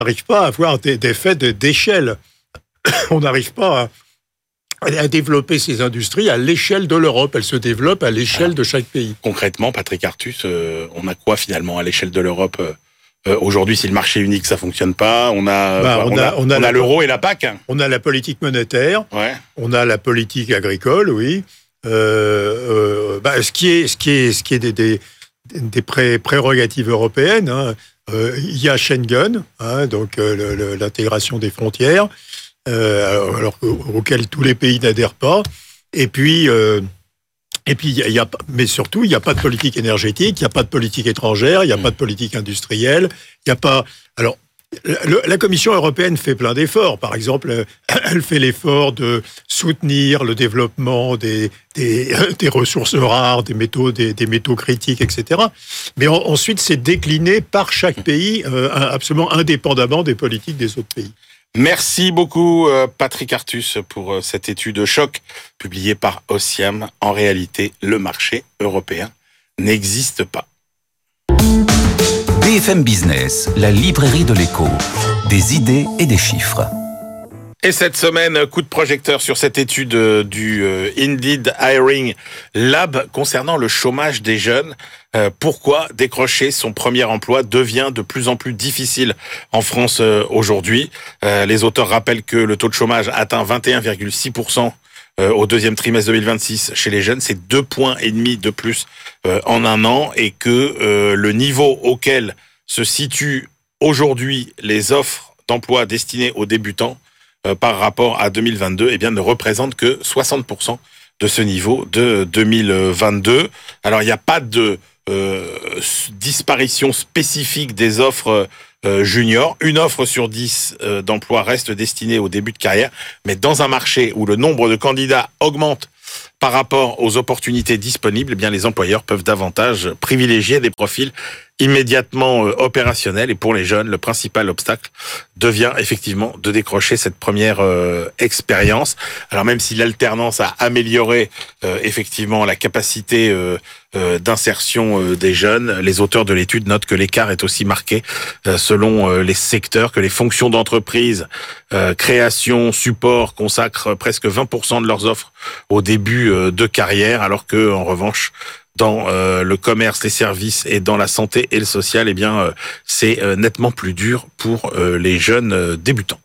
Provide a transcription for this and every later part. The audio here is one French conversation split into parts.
n'arrive pas à avoir des effets d'échelle. On n'arrive pas à développer ces industries à l'échelle de l'Europe. Elles se développent à l'échelle de chaque pays. Concrètement, Patrick Artus, on a quoi finalement à l'échelle de l'Europe aujourd'hui, si le marché unique ça fonctionne pas, on a l'euro et la PAC. On a la politique monétaire, ouais. On a la politique agricole, oui. Ce qui est des prérogatives européennes. Hein. Il y a Schengen, hein, donc l'intégration des frontières, auquel tous les pays n'adhèrent pas. Et puis mais surtout, il n'y a pas de politique énergétique, il n'y a pas de politique étrangère, il n'y a pas de politique industrielle, il n'y a pas. Alors, la Commission européenne fait plein d'efforts. Par exemple, elle fait l'effort de soutenir le développement des ressources rares, des métaux critiques, etc. Mais ensuite, c'est décliné par chaque pays, absolument indépendamment des politiques des autres pays. Merci beaucoup Patrick Artus pour cette étude choc publiée par Ossiam. En réalité, le marché européen n'existe pas. BFM Business, la librairie de l'écho. Des idées et des chiffres. Et cette semaine, coup de projecteur sur cette étude du Indeed Hiring Lab concernant le chômage des jeunes. Pourquoi décrocher son premier emploi devient de plus en plus difficile en France aujourd'hui. Les auteurs rappellent que le taux de chômage atteint 21,6% au deuxième trimestre 2026 chez les jeunes. C'est 2,5 points de plus en un an, et que le niveau auquel se situent aujourd'hui les offres d'emploi destinées aux débutants par rapport à 2022, ne représente que 60% de ce niveau de 2022. Alors, il n'y a pas de disparition spécifique des offres juniors. Une offre sur 10 d'emploi reste destinée au début de carrière, mais dans un marché où le nombre de candidats augmente par rapport aux opportunités disponibles, les employeurs peuvent davantage privilégier des profils immédiatement opérationnels. Et pour les jeunes, le principal obstacle devient effectivement de décrocher cette première expérience. Alors même si l'alternance a amélioré effectivement la capacité d'insertion des jeunes, les auteurs de l'étude notent que l'écart est aussi marqué selon les secteurs, que les fonctions d'entreprise, création, support consacrent presque 20% de leurs offres au début de carrière, alors que en revanche dans le commerce, les services et dans la santé et le social, c'est nettement plus dur pour les jeunes débutants.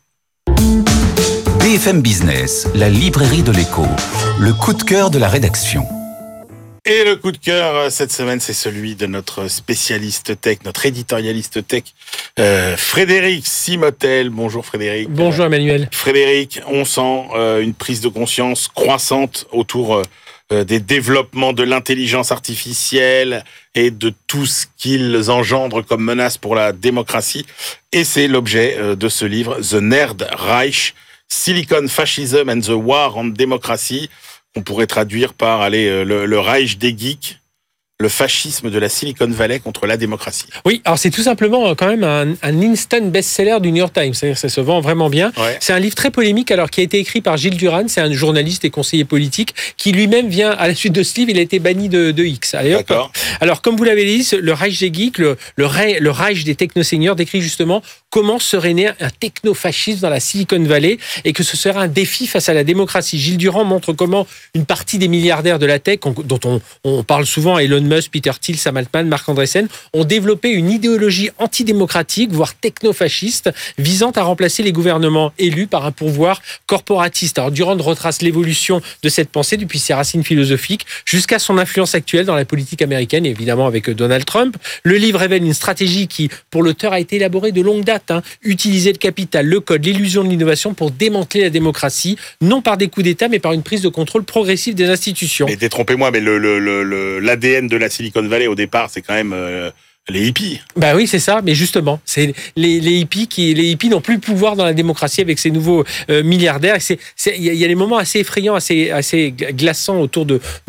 BFM Business, la librairie de l'écho, le coup de cœur de la rédaction. Et le coup de cœur cette semaine, c'est celui de notre spécialiste tech, notre éditorialiste tech, Frédéric Simotel. Bonjour Frédéric. Bonjour Emmanuel. Frédéric, on sent une prise de conscience croissante autour des développements de l'intelligence artificielle et de tout ce qu'ils engendrent comme menace pour la démocratie. Et c'est l'objet de ce livre, The Nerd Reich, Silicon Fascism and the War on Democracy. On pourrait traduire par le Reich des geeks, le fascisme de la Silicon Valley contre la démocratie. Oui, alors c'est tout simplement quand même un instant best-seller du New York Times. C'est-à-dire que ça se vend vraiment bien. Ouais. C'est un livre très polémique, qui a été écrit par Gilles Duran. C'est un journaliste et conseiller politique qui lui-même vient, à la suite de ce livre, il a été banni de X. D'accord. Alors, comme vous l'avez dit, le Reich des geeks, le Reich des techno-seniors décrit justement comment serait né un techno-fascisme dans la Silicon Valley et que ce serait un défi face à la démocratie. Gilles Duran montre comment une partie des milliardaires de la tech, dont on parle souvent, Elon Musk, Peter Thiel, Sam Altman, Marc Andreessen, ont développé une idéologie antidémocratique, voire techno-fasciste, visant à remplacer les gouvernements élus par un pouvoir corporatiste. Alors, Durand retrace l'évolution de cette pensée depuis ses racines philosophiques jusqu'à son influence actuelle dans la politique américaine, et évidemment avec Donald Trump. Le livre révèle une stratégie qui, pour l'auteur, a été élaborée de longue date. Utiliser le capital, le code, l'illusion de l'innovation pour démanteler la démocratie, non par des coups d'État, mais par une prise de contrôle progressive des institutions. Mais détrompez-moi, mais l'ADN de la Silicon Valley, au départ, c'est quand même les hippies. Bah oui, c'est ça, mais justement, c'est les hippies n'ont plus le pouvoir dans la démocratie avec ces nouveaux milliardaires. Il y a des moments assez effrayants, assez glaçants autour de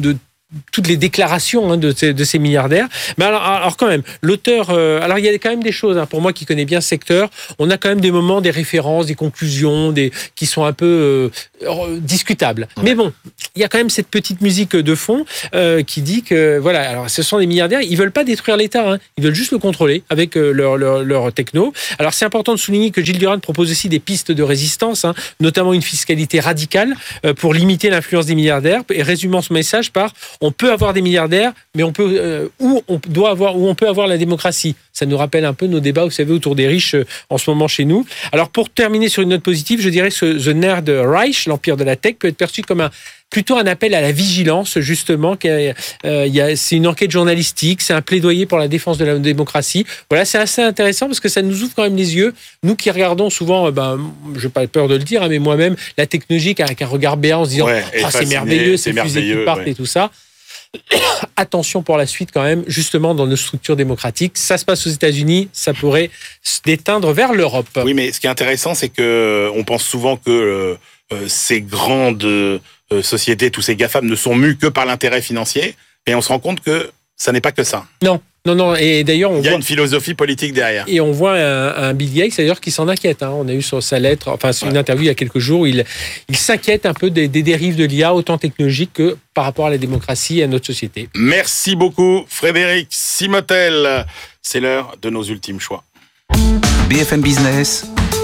toutes les déclarations de ces milliardaires. Mais alors quand même, l'auteur... alors il y a quand même des choses, pour moi qui connais bien ce secteur, on a quand même des moments, des références, des conclusions, qui sont un peu discutables. Ouais. Mais bon, il y a quand même cette petite musique de fond qui dit que, voilà, alors ce sont des milliardaires, ils veulent pas détruire l'État, ils veulent juste le contrôler avec leur techno. Alors c'est important de souligner que Gilles Durand propose aussi des pistes de résistance, notamment une fiscalité radicale pour limiter l'influence des milliardaires, et résumant ce message par on peut avoir des milliardaires, mais on peut où on peut avoir la démocratie. Ça nous rappelle un peu nos débats, vous savez, autour des riches en ce moment chez nous. Alors pour terminer sur une note positive, je dirais que The Nerd Reich, l'empire de la tech, peut être perçu comme plutôt un appel à la vigilance, justement. C'est une enquête journalistique, c'est un plaidoyer pour la défense de la démocratie. Voilà, c'est assez intéressant parce que ça nous ouvre quand même les yeux. Nous qui regardons souvent, je n'ai pas peur de le dire, mais moi-même, la technologie avec un regard béant en se disant c'est merveilleux, ces fusées qui partent et tout ça. Attention pour la suite quand même, justement dans nos structures démocratiques. Ça se passe aux États-Unis, ça pourrait se déteindre vers l'Europe. Oui, mais ce qui est intéressant, c'est que on pense souvent que ces grandes sociétés, tous ces GAFAM ne sont mus que par l'intérêt financier, et on se rend compte que ça n'est pas que ça. Non. Et d'ailleurs, il y a une philosophie politique derrière. Et on voit un Bill Gates, d'ailleurs, qui s'en inquiète. On a eu sur sa lettre, sur une interview il y a quelques jours, où il s'inquiète un peu des dérives de l'IA, autant technologiques que par rapport à la démocratie et à notre société. Merci beaucoup, Frédéric Simotel. C'est l'heure de nos ultimes choix. BFM Business,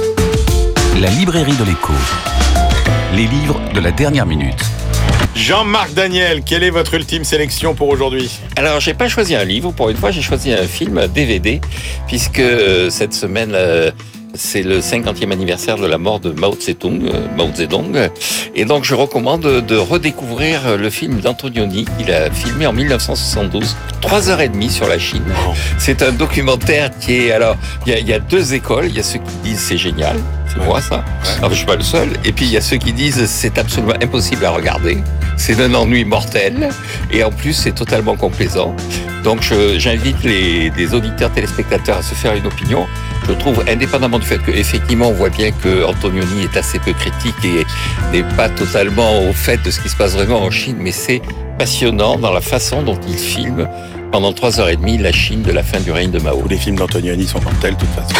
la librairie de l'écho. Les livres de la dernière minute. Jean-Marc Daniel, quelle est votre ultime sélection pour aujourd'hui ? Alors, j'ai pas choisi un livre, pour une fois, j'ai choisi un film, un DVD, puisque cette semaine, c'est le 50e anniversaire de la mort de Mao Zedong. Et donc, je recommande de redécouvrir le film d'Antonioni. Il a filmé en 1972, 3h30 sur la Chine. C'est un documentaire qui est... Alors, il y a deux écoles. Il y a ceux qui disent c'est génial. C'est moi, ça. Alors, je suis pas le seul. Et puis, il y a ceux qui disent c'est absolument impossible à regarder. C'est d'un ennui mortel. Et en plus, c'est totalement complaisant. Donc, j'invite les auditeurs téléspectateurs à se faire une opinion. Je trouve, indépendamment du fait qu'effectivement, on voit bien que Antonioni est assez peu critique et n'est pas totalement au fait de ce qui se passe vraiment en Chine, mais c'est passionnant dans la façon dont il filme pendant 3h30 la Chine de la fin du règne de Mao. Tous les films d'Antonioni sont mortels, de toute façon.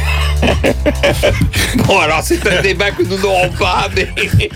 Bon, alors c'est un débat que nous n'aurons pas, mais...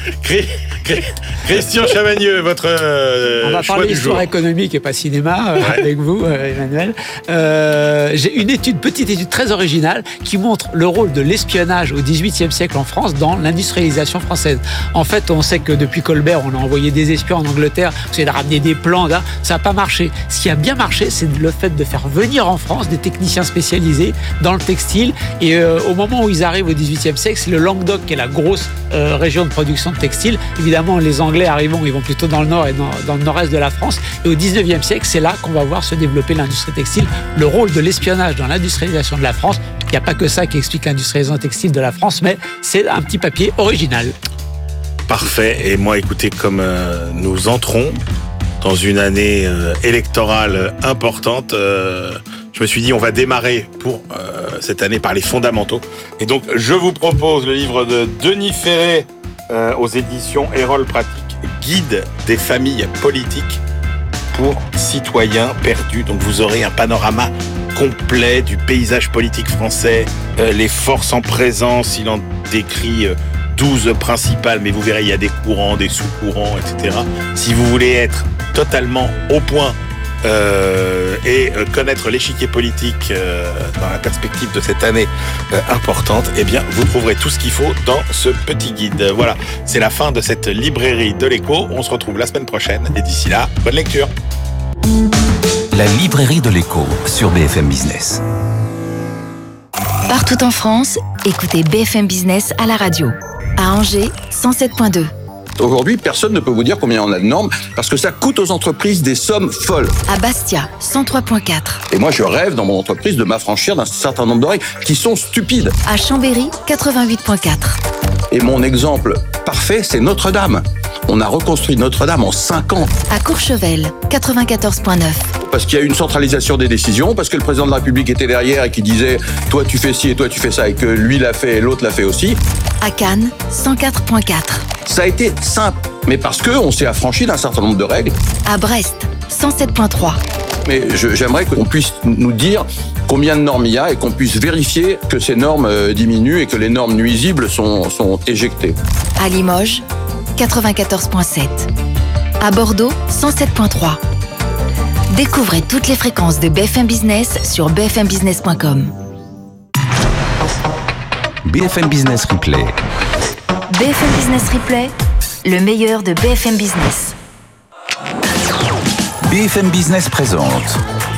Christian Chavagneux, votre on va choix parler du d'histoire jour. économique et pas cinéma avec vous, Emmanuel. J'ai une petite étude très originale qui montre le rôle de l'espionnage au XVIIIe siècle en France dans l'industrialisation française. En fait, on sait que depuis Colbert, on a envoyé des espions en Angleterre, on essayé de ramener des plans, là, ça n'a pas marché. Ce qui a bien marché, c'est le fait de faire venir en France des techniciens spécialisés dans le textile. Et au moment où ils arrivent au XVIIIe siècle, c'est le Languedoc qui est la grosse région de production de textile. Évidemment, les Anglais arrivent, ils vont plutôt dans le nord et dans le nord-est de la France. Et au XIXe siècle, c'est là qu'on va voir se développer l'industrie textile. Le rôle de l'espionnage dans l'industrialisation de la France, il n'y a pas que ça qui explique l'industrialisation textile de la France, mais c'est un petit papier original. Parfait. Et moi, écoutez, comme nous entrons dans une année électorale importante, je me suis dit on va démarrer pour cette année par les fondamentaux. Et donc, je vous propose le livre de Denis Ferré aux éditions Erol Pratique, Guide des familles politiques pour citoyens perdus. Donc, vous aurez un panorama complet du paysage politique français, les forces en présence, il en décrit 12 principales, mais vous verrez, il y a des courants, des sous-courants, etc. Si vous voulez être totalement au point et connaître l'échiquier politique dans la perspective de cette année importante, eh bien, vous trouverez tout ce qu'il faut dans ce petit guide. Voilà, c'est la fin de cette librairie de l'écho. On se retrouve la semaine prochaine et d'ici là, bonne lecture. La librairie de l'écho sur BFM Business. Partout en France, écoutez BFM Business à la radio. À Angers, 107.2. Aujourd'hui, personne ne peut vous dire combien on a de normes parce que ça coûte aux entreprises des sommes folles. À Bastia, 103.4. Et moi, je rêve dans mon entreprise de m'affranchir d'un certain nombre de règles qui sont stupides. À Chambéry, 88.4. Et mon exemple parfait, c'est Notre-Dame. On a reconstruit Notre-Dame en 5 ans. À Courchevel, 94.9. Parce qu'il y a eu une centralisation des décisions, parce que le président de la République était derrière et qui disait « toi tu fais ci et toi tu fais ça » et que lui l'a fait et l'autre l'a fait aussi. À Cannes, 104.4. Ça a été simple, mais parce qu'on s'est affranchi d'un certain nombre de règles. À Brest, 107.3. Mais j'aimerais qu'on puisse nous dire combien de normes il y a et qu'on puisse vérifier que ces normes diminuent et que les normes nuisibles sont éjectées. À Limoges, 94.7. À Bordeaux, 107.3. Découvrez toutes les fréquences de BFM Business sur bfmbusiness.com. BFM Business Replay. BFM Business Replay, le meilleur de BFM Business. BFM Business présente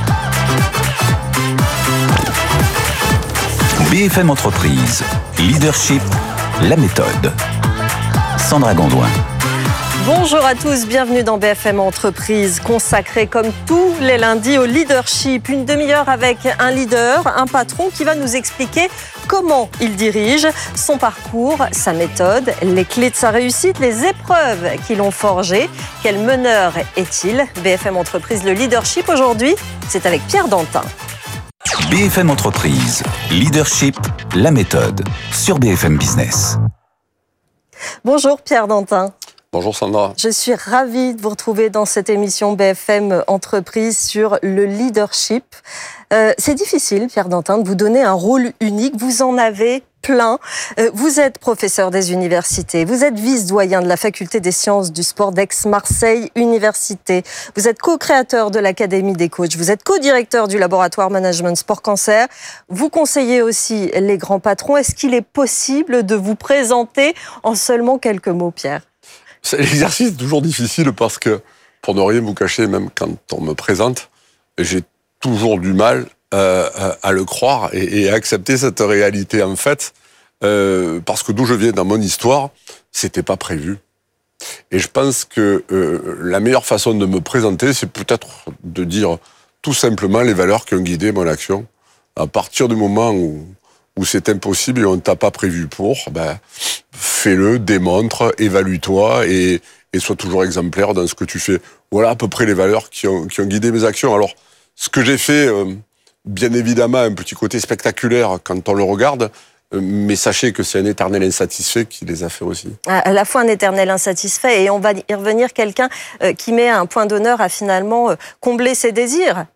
BFM Entreprise, Leadership, la méthode. Sandra Gondouin. Bonjour à tous, bienvenue dans BFM Entreprise, consacré comme tous les lundis au leadership. Une demi-heure avec un leader, un patron qui va nous expliquer comment il dirige, son parcours, sa méthode, les clés de sa réussite, les épreuves qui l'ont forgé. Quel meneur est-il ? BFM Entreprise, le leadership aujourd'hui, c'est avec Pierre Dantin. BFM Entreprise, Leadership, la méthode, sur BFM Business. Bonjour Pierre Dantin. Bonjour Sandra. Je suis ravie de vous retrouver dans cette émission BFM Entreprise sur le leadership. C'est difficile, Pierre Dantin, de vous donner un rôle unique. Vous en avez plein. Vous êtes professeur des universités. Vous êtes vice-doyen de la faculté des sciences du sport d'Aix-Marseille Université. Vous êtes co-créateur de l'Académie des coachs. Vous êtes co-directeur du laboratoire management sport cancer. Vous conseillez aussi les grands patrons. Est-ce qu'il est possible de vous présenter en seulement quelques mots, Pierre ? L'exercice est toujours difficile parce que, pour ne rien vous cacher, même quand on me présente, j'ai toujours du mal à le croire et à accepter cette réalité. En fait, parce que d'où je viens dans mon histoire, c'était pas prévu. Et je pense que la meilleure façon de me présenter, c'est peut-être de dire tout simplement les valeurs qui ont guidé mon action. À partir du moment où c'est impossible et on ne t'a pas prévu pour, fais-le, démontre, évalue-toi et sois toujours exemplaire dans ce que tu fais. Voilà à peu près les valeurs qui ont guidé mes actions. Alors, ce que j'ai fait, bien évidemment, un petit côté spectaculaire quand on le regarde, mais sachez que c'est un éternel insatisfait qui les a fait aussi. À la fois un éternel insatisfait et on va y revenir, quelqu'un qui met un point d'honneur à finalement combler ses désirs.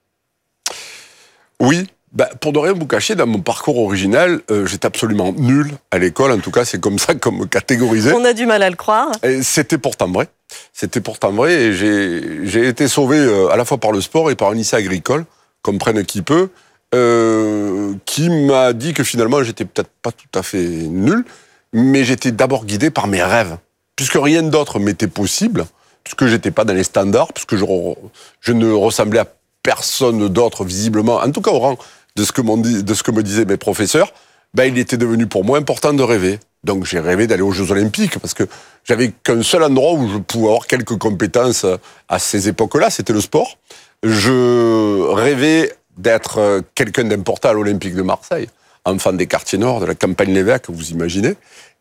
Oui. Pour ne rien vous cacher, dans mon parcours original, j'étais absolument nul à l'école. En tout cas, c'est comme ça qu'on me catégorisait. On a du mal à le croire. Et c'était pourtant vrai. C'était pourtant vrai. Et j'ai été sauvé à la fois par le sport et par un lycée agricole, comprenne qui peut, qui m'a dit que finalement, j'étais peut-être pas tout à fait nul, mais j'étais d'abord guidé par mes rêves. Puisque rien d'autre m'était possible, puisque j'étais pas dans les standards, puisque je ne ressemblais à personne d'autre visiblement, en tout cas au rang de ce que me disaient mes professeurs, il était devenu pour moi important de rêver. Donc j'ai rêvé d'aller aux Jeux Olympiques parce que j'avais qu'un seul endroit où je pouvais avoir quelques compétences à ces époques-là, c'était le sport. Je rêvais d'être quelqu'un d'important à l'Olympique de Marseille, enfant des quartiers nord, de la campagne Lévesque, vous imaginez.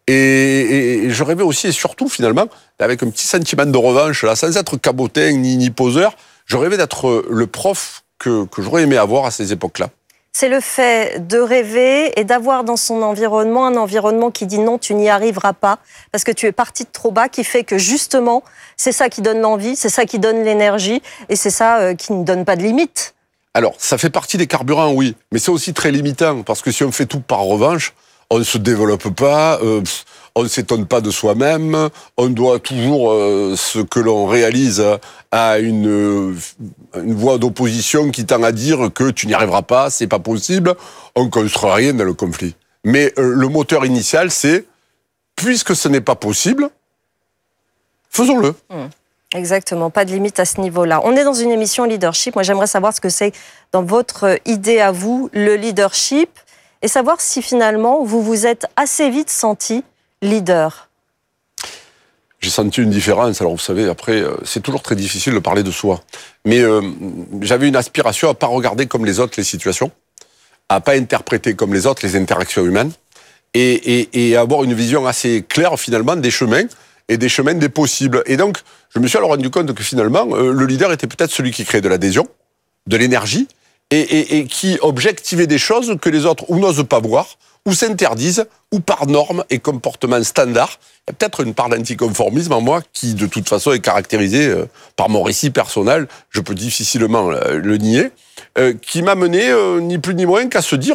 Et je rêvais aussi et surtout finalement, avec un petit sentiment de revanche, là, sans être cabotin ni poseur, je rêvais d'être le prof que j'aurais aimé avoir à ces époques-là. C'est le fait de rêver et d'avoir dans son environnement un environnement qui dit non, tu n'y arriveras pas, parce que tu es parti de trop bas, qui fait que justement, c'est ça qui donne l'envie, c'est ça qui donne l'énergie, et c'est ça qui ne donne pas de limite. Alors, ça fait partie des carburants, oui, mais c'est aussi très limitant, parce que si on fait tout par revanche, on ne se développe pas, on ne s'étonne pas de soi-même, on doit toujours ce que l'on réalise à une voie d'opposition qui tend à dire que tu n'y arriveras pas, c'est pas possible, on ne construit rien dans le conflit. Mais le moteur initial, c'est, puisque ce n'est pas possible, faisons-le. Exactement, pas de limite à ce niveau-là. On est dans une émission leadership, moi j'aimerais savoir ce que c'est dans votre idée à vous, le leadership, et savoir si finalement vous vous êtes assez vite senti leader. J'ai senti une différence. Alors vous savez, après, c'est toujours très difficile de parler de soi. Mais j'avais une aspiration à pas regarder comme les autres les situations, à pas interpréter comme les autres les interactions humaines, et à avoir une vision assez claire finalement des chemins et des chemins des possibles. Et donc, je me suis alors rendu compte que finalement, le leader était peut-être celui qui créait de l'adhésion, de l'énergie, et qui objectivait des choses que les autres ou n'osent pas voir, ou s'interdisent, ou par normes et comportements standards. Il y a peut-être une part d'anticonformisme en moi qui, de toute façon, est caractérisée par mon récit personnel, je peux difficilement le nier, qui m'a mené ni plus ni moins qu'à se dire,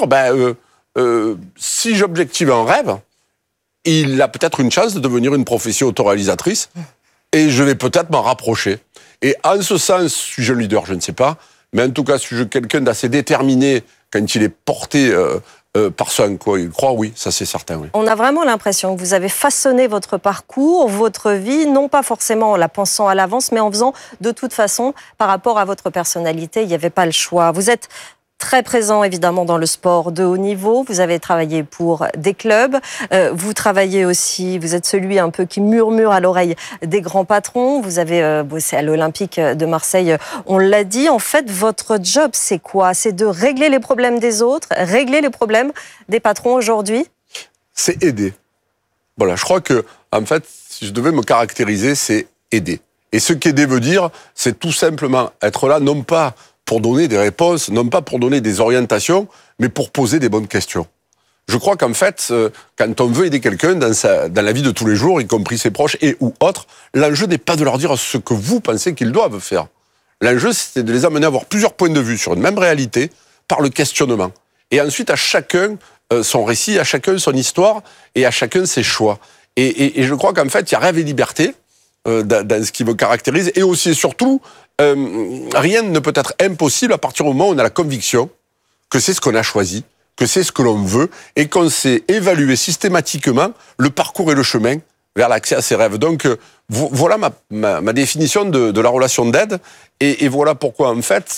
si j'objective un rêve, il a peut-être une chance de devenir une profession autoréalisatrice, et je vais peut-être m'en rapprocher. Et en ce sens, suis-je un leader, je ne sais pas, mais en tout cas, suis-je quelqu'un d'assez déterminé quand il est porté par ce en quoi il croit, oui, ça c'est certain. Oui. On a vraiment l'impression que vous avez façonné votre parcours, votre vie, non pas forcément en la pensant à l'avance, mais en faisant de toute façon, par rapport à votre personnalité, il n'y avait pas le choix. Vous êtes très présent évidemment dans le sport de haut niveau, vous avez travaillé pour des clubs, vous travaillez aussi, vous êtes celui un peu qui murmure à l'oreille des grands patrons, vous avez bossé à l'Olympique de Marseille, on l'a dit, en fait votre job c'est quoi? C'est de régler les problèmes des autres, régler les problèmes des patrons aujourd'hui? C'est aider. Voilà, je crois que en fait, si je devais me caractériser, c'est aider. Et ce qu'aider veut dire, c'est tout simplement être là, non pas pour donner des réponses, non pas pour donner des orientations, mais pour poser des bonnes questions. Je crois qu'en fait, quand on veut aider quelqu'un dans la vie de tous les jours, y compris ses proches et ou autres, l'enjeu n'est pas de leur dire ce que vous pensez qu'ils doivent faire. L'enjeu, c'est de les amener à avoir plusieurs points de vue sur une même réalité par le questionnement. Et ensuite, à chacun son récit, à chacun son histoire et à chacun ses choix. Et je crois qu'en fait, il y a rêve et liberté dans ce qui me caractérise, et aussi et surtout, rien ne peut être impossible à partir du moment où on a la conviction que c'est ce qu'on a choisi, que c'est ce que l'on veut, et qu'on sait évaluer systématiquement le parcours et le chemin vers l'accès à ses rêves. Donc voilà ma définition de la relation d'aide, et voilà pourquoi en fait,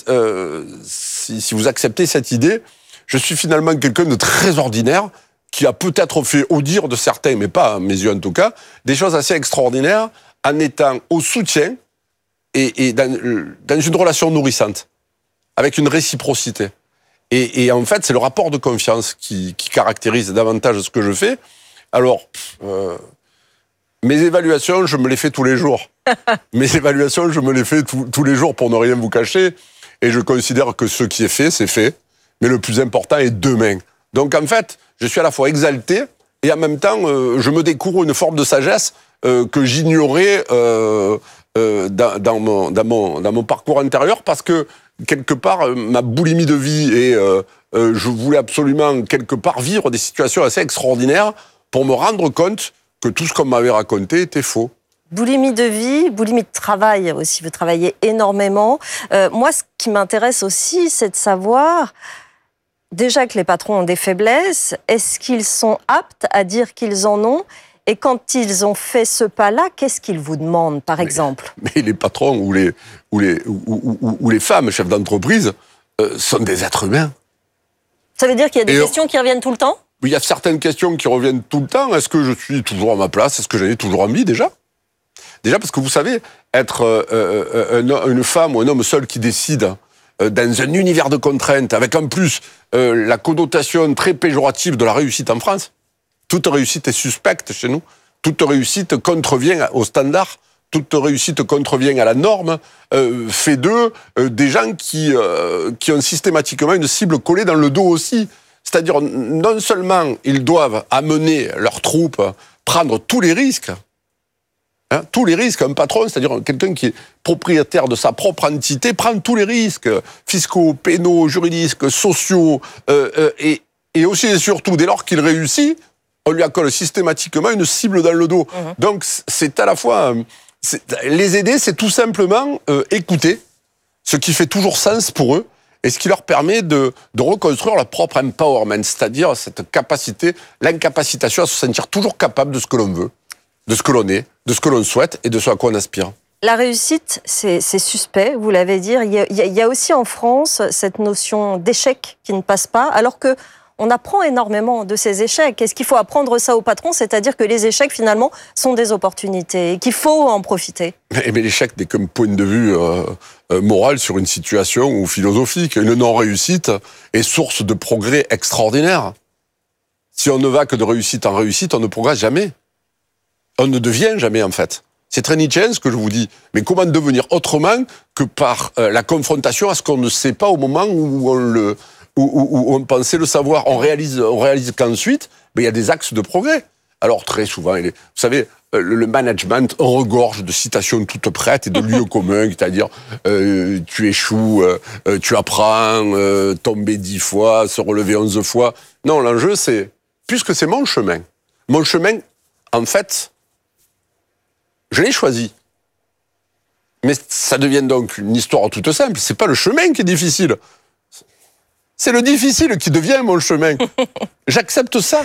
si vous acceptez cette idée, je suis finalement quelqu'un de très ordinaire, qui a peut-être fait, au dire de certains, mais pas à mes yeux en tout cas, des choses assez extraordinaires, en étant au soutien et dans une relation nourrissante, avec une réciprocité. Et en fait, c'est le rapport de confiance qui caractérise davantage ce que je fais. Alors, mes évaluations, je me les fais tous les jours. Mes évaluations, je me les fais tous les jours pour ne rien vous cacher. Et je considère que ce qui est fait, c'est fait. Mais le plus important est demain. Donc en fait, je suis à la fois exalté et en même temps, je me découvre une forme de sagesse que j'ignorais dans mon parcours antérieur, parce que quelque part, ma boulimie de vie et je voulais absolument quelque part vivre des situations assez extraordinaires pour me rendre compte que tout ce qu'on m'avait raconté était faux. Boulimie de vie, boulimie de travail aussi, vous travaillez énormément. Moi, ce qui m'intéresse aussi, c'est de savoir, déjà que les patrons ont des faiblesses, est-ce qu'ils sont aptes à dire qu'ils en ont? Et quand ils ont fait ce pas-là, qu'est-ce qu'ils vous demandent, par exemple? Mais les patrons ou les femmes chefs d'entreprise sont des êtres humains. Ça veut dire qu'il y a des questions qui reviennent tout le temps? Il y a certaines questions qui reviennent tout le temps. Est-ce que je suis toujours à ma place? Est-ce que j'en ai toujours envie, déjà? Déjà, parce que vous savez, être une femme ou un homme seul qui décide dans un univers de contraintes, avec en plus la connotation très péjorative de la réussite en France. Toute réussite est suspecte chez nous. Toute réussite contrevient aux standards. Toute réussite contrevient à la norme. Fait d'eux des gens qui ont systématiquement une cible collée dans le dos aussi. C'est-à-dire, non seulement ils doivent amener leurs troupes, prendre tous les risques, tous les risques, un patron, c'est-à-dire quelqu'un qui est propriétaire de sa propre entité, prend tous les risques fiscaux, pénaux, juridiques, sociaux, et aussi et surtout, dès lors qu'il réussit, on lui accorde systématiquement une cible dans le dos. Donc, c'est à la fois... les aider, c'est tout simplement écouter ce qui fait toujours sens pour eux et ce qui leur permet de reconstruire leur propre empowerment, c'est-à-dire cette capacité, l'incapacitation à se sentir toujours capable de ce que l'on veut, de ce que l'on est, de ce que l'on souhaite et de ce à quoi on aspire. La réussite, c'est suspect, vous l'avez dit. Il y a aussi en France cette notion d'échec qui ne passe pas, alors que on apprend énormément de ces échecs. Est-ce qu'il faut apprendre ça aux patrons? C'est-à-dire que les échecs, finalement, sont des opportunités et qu'il faut en profiter. Mais l'échec n'est qu'un point de vue moral sur une situation ou philosophique. Une non-réussite est source de progrès extraordinaire. Si on ne va que de réussite en réussite, on ne progresse jamais. On ne devient jamais, en fait. C'est très Nietzschéen ce que je vous dis. Mais comment devenir autrement que par la confrontation à ce qu'on ne sait pas au moment où où on pensait le savoir. On réalise qu'ensuite, il y a des axes de progrès. Alors très souvent, vous savez, le management regorge de citations toutes prêtes et de lieux communs, c'est-à-dire tu échoues, tu apprends, tomber 10 fois, se relever 11 fois. Non, l'enjeu c'est, puisque c'est mon chemin, en fait, je l'ai choisi. Mais ça devient donc une histoire toute simple. C'est pas le chemin qui est difficile. C'est le difficile qui devient mon chemin. J'accepte ça.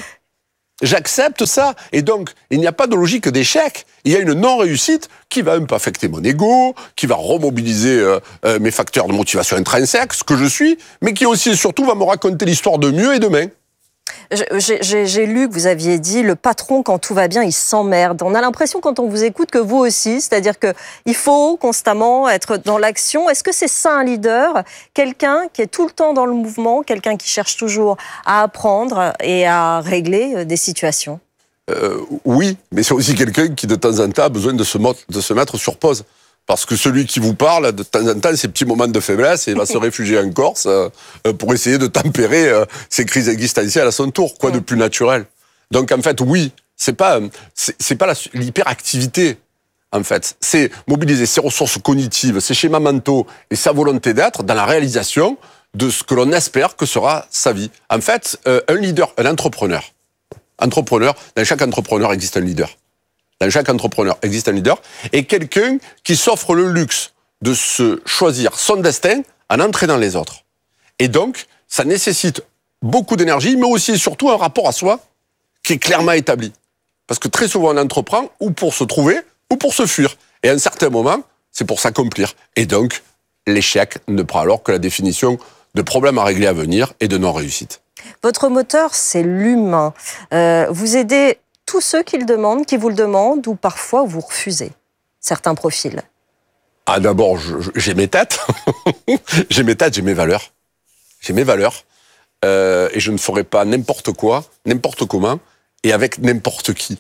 Et donc, il n'y a pas de logique d'échec. Il y a une non-réussite qui va un peu affecter mon ego, qui va remobiliser mes facteurs de motivation intrinsèques, ce que je suis, mais qui aussi et surtout va me raconter l'histoire de mieux et demain. J'ai lu que vous aviez dit le patron, quand tout va bien, il s'emmerde. On a l'impression, quand on vous écoute, que vous aussi, c'est-à-dire qu'il faut constamment être dans l'action. Est-ce que c'est ça un leader? Quelqu'un qui est tout le temps dans le mouvement, quelqu'un qui cherche toujours à apprendre et à régler des situations? Oui, mais c'est aussi quelqu'un qui, de temps en temps, a besoin de se mettre sur pause. Parce que celui qui vous parle, de temps en temps, ces petits moments de faiblesse, il va se réfugier en Corse pour essayer de tempérer ses crises existentielles à son tour. Quoi de plus naturel? Donc, en fait, oui, c'est pas l'hyperactivité, en fait. C'est mobiliser ses ressources cognitives, ses schémas mentaux et sa volonté d'être dans la réalisation de ce que l'on espère que sera sa vie. En fait, un leader, un entrepreneur, dans chaque entrepreneur existe un leader. Dans chaque entrepreneur existe un leader, et quelqu'un qui s'offre le luxe de se choisir son destin en entraînant les autres. Et donc, ça nécessite beaucoup d'énergie, mais aussi et surtout un rapport à soi qui est clairement établi. Parce que très souvent, on entreprend ou pour se trouver, ou pour se fuir. Et à un certain moment, c'est pour s'accomplir. Et donc, l'échec ne prend alors que la définition de problème à régler à venir et de non-réussite. Votre moteur, c'est l'humain. Vous aidez tous ceux qui vous le demandent, ou parfois vous refusez certains profils? Ah, d'abord, j'ai mes têtes. J'ai mes valeurs. Et je ne ferai pas n'importe quoi, n'importe comment, et avec n'importe qui.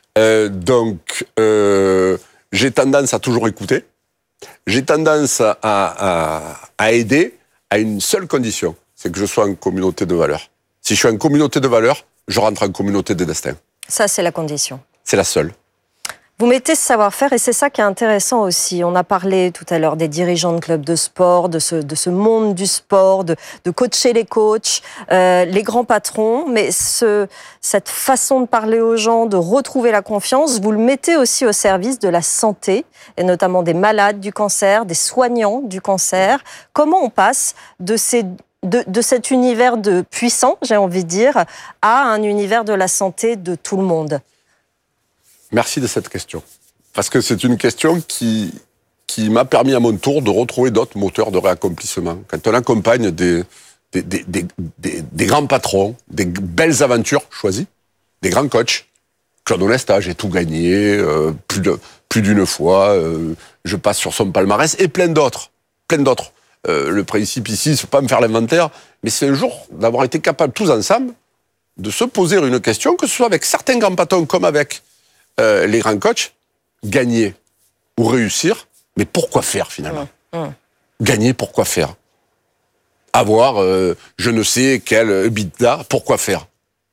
Donc, j'ai tendance à toujours écouter. J'ai tendance à aider à une seule condition, c'est que je sois en communauté de valeurs. Si je suis en communauté de valeurs, je rentre en communauté de destin. Ça, c'est la condition. C'est la seule. Vous mettez ce savoir-faire, et c'est ça qui est intéressant aussi. On a parlé tout à l'heure des dirigeants de clubs de sport, de ce monde du sport, de coacher les coachs, les grands patrons. Mais cette façon de parler aux gens, de retrouver la confiance, vous le mettez aussi au service de la santé, et notamment des malades du cancer, des soignants du cancer. Comment on passe de cet univers de puissant, j'ai envie de dire, à un univers de la santé de tout le monde? Merci de cette question. Parce que c'est une question qui m'a permis à mon tour de retrouver d'autres moteurs de réaccomplissement. Quand on accompagne des grands patrons, des belles aventures choisies, des grands coachs, Claude Onesta, j'ai tout gagné, plus d'une fois, je passe sur son palmarès, et plein d'autres. Le principe ici, c'est pas me faire l'inventaire, mais c'est un jour d'avoir été capable tous ensemble de se poser une question, que ce soit avec certains grands patrons comme avec les grands coachs, gagner ou réussir, mais pourquoi faire finalement? Gagner, pourquoi faire? Avoir je ne sais quel EBITDA, pourquoi faire?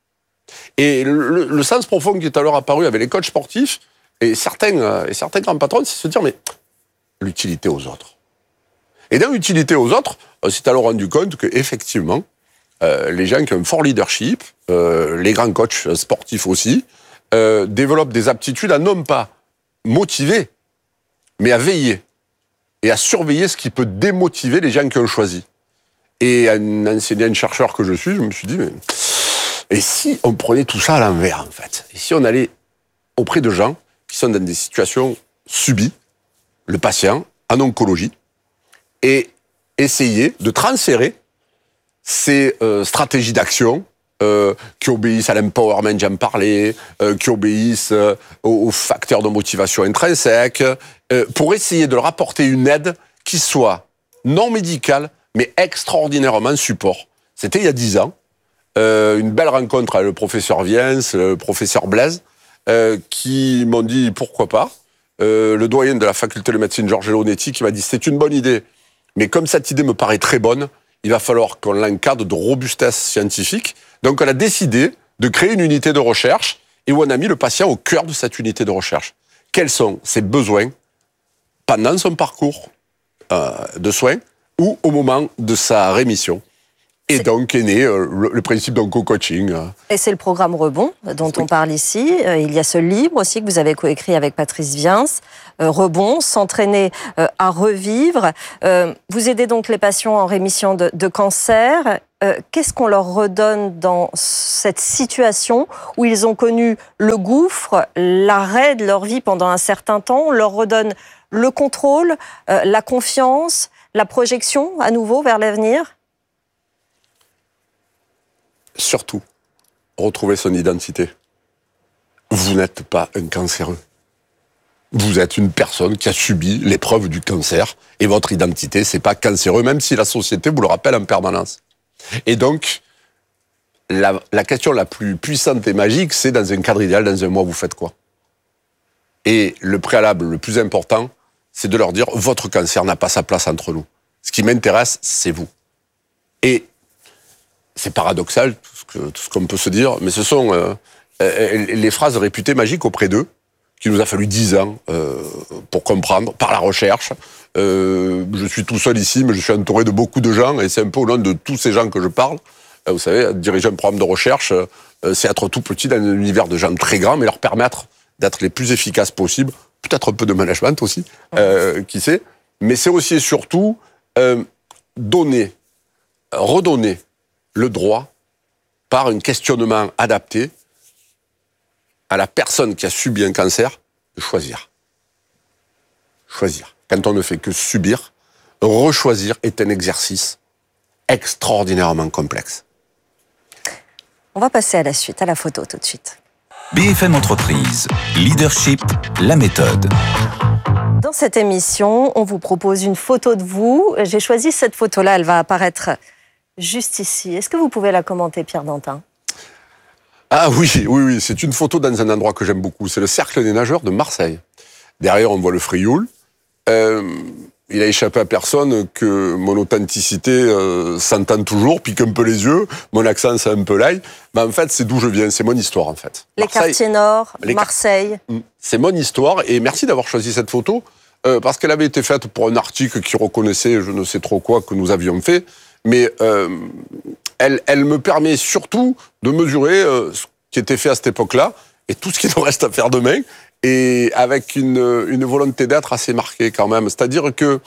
Et le sens profond qui est alors apparu avec les coachs sportifs et certains grands patrons, c'est se dire, mais l'utilité aux autres. Et dans l'utilité aux autres, on s'est alors rendu compte qu'effectivement, les gens qui ont un fort leadership, les grands coachs sportifs aussi, développent des aptitudes à non pas motiver, mais à veiller et à surveiller ce qui peut démotiver les gens qui ont choisi. Et un enseignant chercheur que je suis, je me suis dit, mais et si on prenait tout ça à l'envers, en fait? Et si on allait auprès de gens qui sont dans des situations subies, le patient, en oncologie, et essayer de transférer ces stratégies d'action qui obéissent à l'empowerment, j'en parlais, qui obéissent aux facteurs de motivation intrinsèques, pour essayer de leur apporter une aide qui soit non médicale, mais extraordinairement support. C'était il y a 10 ans. Une belle rencontre avec le professeur Viens, le professeur Blaise, qui m'ont dit pourquoi pas. Le doyen de la faculté de médecine, Georges Leonetti, qui m'a dit c'est une bonne idée, mais comme cette idée me paraît très bonne, il va falloir qu'on l'encadre de robustesse scientifique. Donc, on a décidé de créer une unité de recherche et où on a mis le patient au cœur de cette unité de recherche. Quels sont ses besoins pendant son parcours de soins ou au moment de sa rémission? Et donc est né le principe d'onco-coaching. Et c'est le programme Rebond dont on parle ici. Il y a ce livre aussi que vous avez coécrit avec Patrice Viens, Rebond, s'entraîner à revivre. Vous aidez donc les patients en rémission de cancer. Qu'est-ce qu'on leur redonne dans cette situation où ils ont connu le gouffre, l'arrêt de leur vie pendant un certain temps? On leur redonne le contrôle, la confiance, la projection à nouveau vers l'avenir? Surtout, retrouver son identité. Vous n'êtes pas un cancéreux. Vous êtes une personne qui a subi l'épreuve du cancer et votre identité, c'est pas cancéreux, même si la société vous le rappelle en permanence. Et donc, la question la plus puissante et magique, c'est dans un cadre idéal, dans un mois, vous faites quoi? Et le préalable le plus important, c'est de leur dire, votre cancer n'a pas sa place entre nous. Ce qui m'intéresse, c'est vous. Et c'est paradoxal, tout ce qu'on peut se dire, mais ce sont les phrases réputées magiques auprès d'eux, qu'il nous a fallu 10 ans pour comprendre, par la recherche. Je suis tout seul ici, mais je suis entouré de beaucoup de gens, et c'est un peu au nom de tous ces gens que je parle. Vous savez, diriger un programme de recherche, c'est être tout petit dans un univers de gens très grands, mais leur permettre d'être les plus efficaces possibles, peut-être un peu de management aussi, qui sait, mais c'est aussi et surtout redonner le droit, par un questionnement adapté, à la personne qui a subi un cancer, de choisir. Choisir. Quand on ne fait que subir, rechoisir est un exercice extraordinairement complexe. On va passer à la suite, à la photo tout de suite. BFM Entreprise, Leadership, la méthode. Dans cette émission, on vous propose une photo de vous. J'ai choisi cette photo-là, elle va apparaître juste ici. Est-ce que vous pouvez la commenter, Pierre Dantin? Ah oui, c'est une photo dans un endroit que j'aime beaucoup. C'est le Cercle des nageurs de Marseille. Derrière, on voit le Frioul. Il a échappé à personne que mon authenticité s'entend toujours, pique un peu les yeux, mon accent c'est un peu l'ail. Mais en fait, c'est d'où je viens, c'est mon histoire en fait. Les quartiers nord, Marseille. C'est mon histoire et merci d'avoir choisi cette photo parce qu'elle avait été faite pour un article qui reconnaissait je ne sais trop quoi que nous avions fait. Mais elle me permet surtout de mesurer ce qui était fait à cette époque-là et tout ce qui nous reste à faire demain, et avec une volonté d'être assez marquée quand même. C'est-à-dire que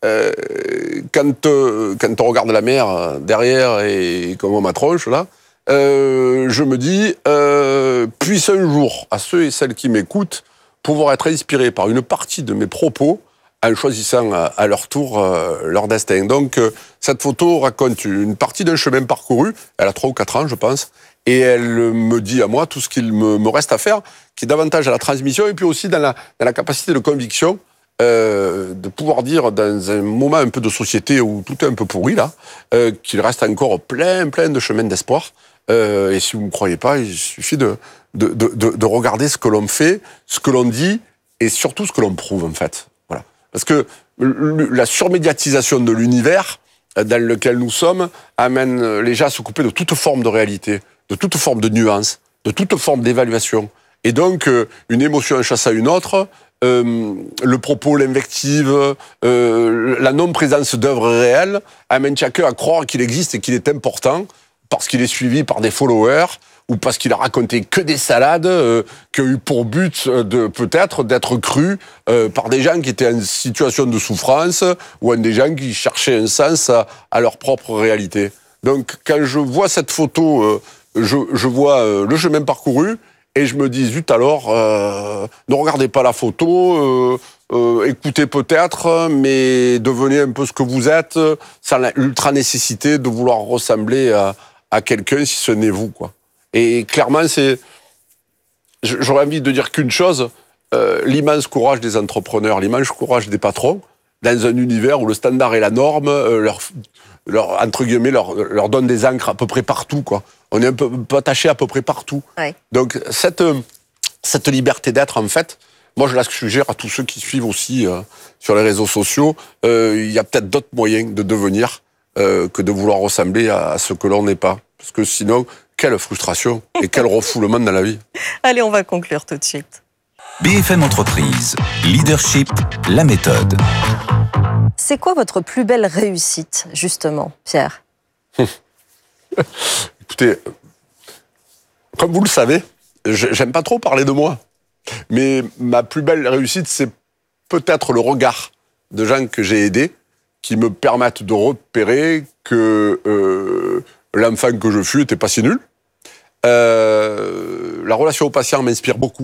quand on regarde la mer derrière et comme on m'attronche là, je me dis, puisse un jour, à ceux et celles qui m'écoutent, pouvoir être inspirés par une partie de mes propos en choisissant à leur tour leur destin. Donc, cette photo raconte une partie d'un chemin parcouru. Elle a 3 ou 4 ans, je pense. Et elle me dit à moi tout ce qu'il me reste à faire, qui est davantage à la transmission et puis aussi dans la capacité de conviction de pouvoir dire, dans un moment un peu de société où tout est un peu pourri, là, qu'il reste encore plein de chemins d'espoir. Et si vous ne me croyez pas, il suffit de regarder ce que l'on fait, ce que l'on dit et surtout ce que l'on prouve, en fait. Voilà. Parce que la surmédiatisation de l'univers dans lequel nous sommes amène les gens à se couper de toute forme de réalité, de toute forme de nuance, de toute forme d'évaluation. Et donc, une émotion chasse à une autre, le propos, l'invective, la non-présence d'œuvres réelles amène chacun à croire qu'il existe et qu'il est important parce qu'il est suivi par des followers ou parce qu'il a raconté que des salades qui ont eu pour but peut-être d'être crus par des gens qui étaient en situation de souffrance ou des gens qui cherchaient un sens à leur propre réalité. Donc, quand je vois cette photo, je vois le chemin parcouru et je me dis, zut alors, ne regardez pas la photo, écoutez peut-être, mais devenez un peu ce que vous êtes, sans l'ultra nécessité de vouloir ressembler à quelqu'un si ce n'est vous, quoi. Et clairement, j'aurais envie de dire qu'une chose, l'immense courage des entrepreneurs, l'immense courage des patrons, dans un univers où le standard et la norme, entre guillemets, leur donnent des encres à peu près partout, quoi. On est un peu attaché à peu près partout. Ouais. Donc, cette liberté d'être, en fait, moi, je la suggère à tous ceux qui suivent aussi sur les réseaux sociaux. Il y a peut-être d'autres moyens de devenir que de vouloir ressembler à ce que l'on n'est pas. Parce que sinon, quelle frustration et quel refoulement dans la vie. Allez, on va conclure tout de suite. BFM Entreprise, leadership, la méthode. C'est quoi votre plus belle réussite, justement, Pierre? Écoutez, comme vous le savez, j'aime pas trop parler de moi. Mais ma plus belle réussite, c'est peut-être le regard de gens que j'ai aidés qui me permettent de repérer que l'enfant que je fus n'était pas si nul. La relation au patient m'inspire beaucoup.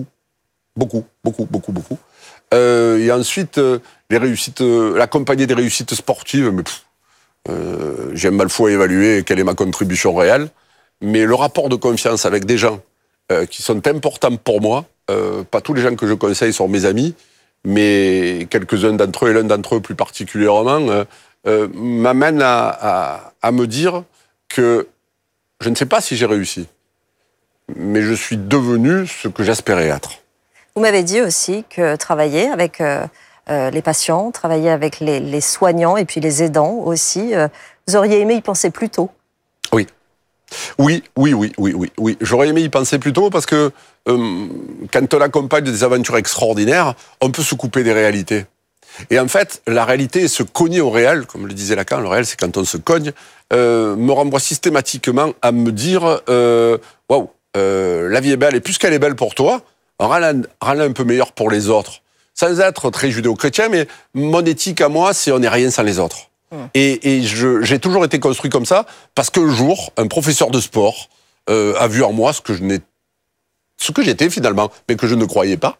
Et ensuite, les réussites, l'accompagner des réussites sportives, mais j'ai mal fou à évaluer quelle est ma contribution réelle. Mais le rapport de confiance avec des gens qui sont importants pour moi, pas tous les gens que je conseille sont mes amis, mais quelques-uns d'entre eux, et l'un d'entre eux plus particulièrement, m'amène à me dire que je ne sais pas si j'ai réussi, mais je suis devenu ce que j'espérais être. Vous m'avez dit aussi que travailler avec les patients, travailler avec les soignants et puis les aidants aussi, vous auriez aimé y penser plus tôt. Oui. J'aurais aimé y penser plus tôt parce que quand on accompagne des aventures extraordinaires, on peut se couper des réalités. Et en fait, la réalité est se cogner au réel, comme le disait Lacan, le réel c'est quand on se cogne, me renvoie systématiquement à me dire waouh, la vie est belle et puisqu'elle est belle pour toi, rends-la un peu meilleure pour les autres. Sans être très judéo-chrétien, mais mon éthique à moi, c'est on n'est rien sans les autres. Et j'ai toujours été construit comme ça, parce qu'un jour, un professeur de sport a vu en moi ce que j'étais finalement, mais que je ne croyais pas.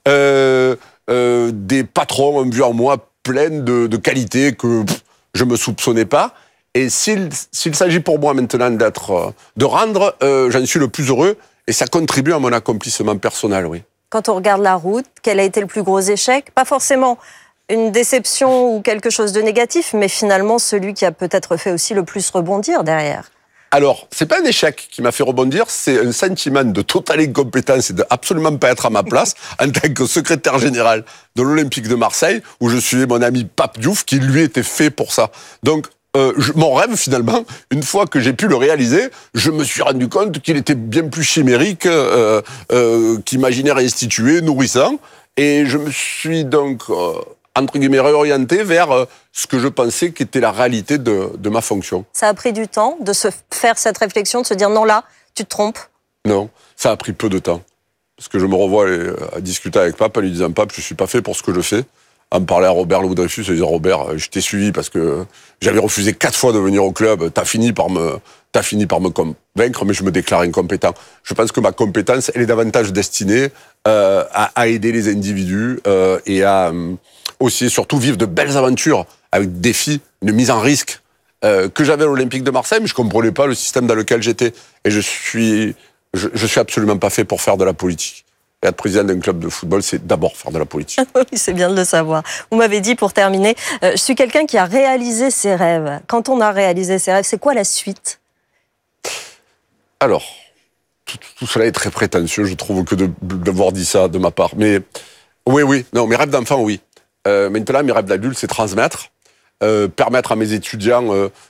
Des patrons ont vu en moi plein de qualités que je me soupçonnais pas. Et s'il s'agit pour moi maintenant de rendre, j'en suis le plus heureux, et ça contribue à mon accomplissement personnel, oui. Quand on regarde la route, quel a été le plus gros échec? Pas forcément une déception ou quelque chose de négatif, mais finalement celui qui a peut-être fait aussi le plus rebondir derrière. Alors, c'est pas un échec qui m'a fait rebondir, c'est un sentiment de totale incompétence et de absolument pas être à ma place en tant que secrétaire général de l'Olympique de Marseille, où je suivais mon ami Pape Diouf, qui lui était fait pour ça. Donc, mon rêve, finalement, une fois que j'ai pu le réaliser, je me suis rendu compte qu'il était bien plus chimérique qu'imaginaire institué, nourrissant, et je me suis donc entre guillemets réorienté vers ce que je pensais qu'était la réalité de ma fonction. Ça a pris du temps de se faire cette réflexion, de se dire non là, tu te trompes? Non, ça a pris peu de temps. Parce que je me revois à discuter avec Pape en lui disant « Pape, je suis pas fait pour ce que je fais ». À me parler à Robert Louis-Dreyfus, et dire « Robert, je t'ai suivi parce que j'avais refusé 4 fois de venir au club, t'as fini par me convaincre, mais je me déclare incompétent ». Je pense que ma compétence, elle est davantage destinée à aider les individus et à aussi, surtout, vivre de belles aventures avec des défis, une mise en risque que j'avais à l'Olympique de Marseille, mais je comprenais pas le système dans lequel j'étais. Et je suis absolument pas fait pour faire de la politique. Et être président d'un club de football, c'est d'abord faire de la politique. Oui, c'est bien de le savoir. Vous m'avez dit, pour terminer, je suis quelqu'un qui a réalisé ses rêves. Quand on a réalisé ses rêves, c'est quoi la suite? Alors, tout cela est très prétentieux, je trouve, que d'avoir dit ça de ma part. Mais oui. Non, mes rêves d'enfant, oui. Maintenant, mes rêves d'adulte, c'est transmettre, permettre à mes étudiants,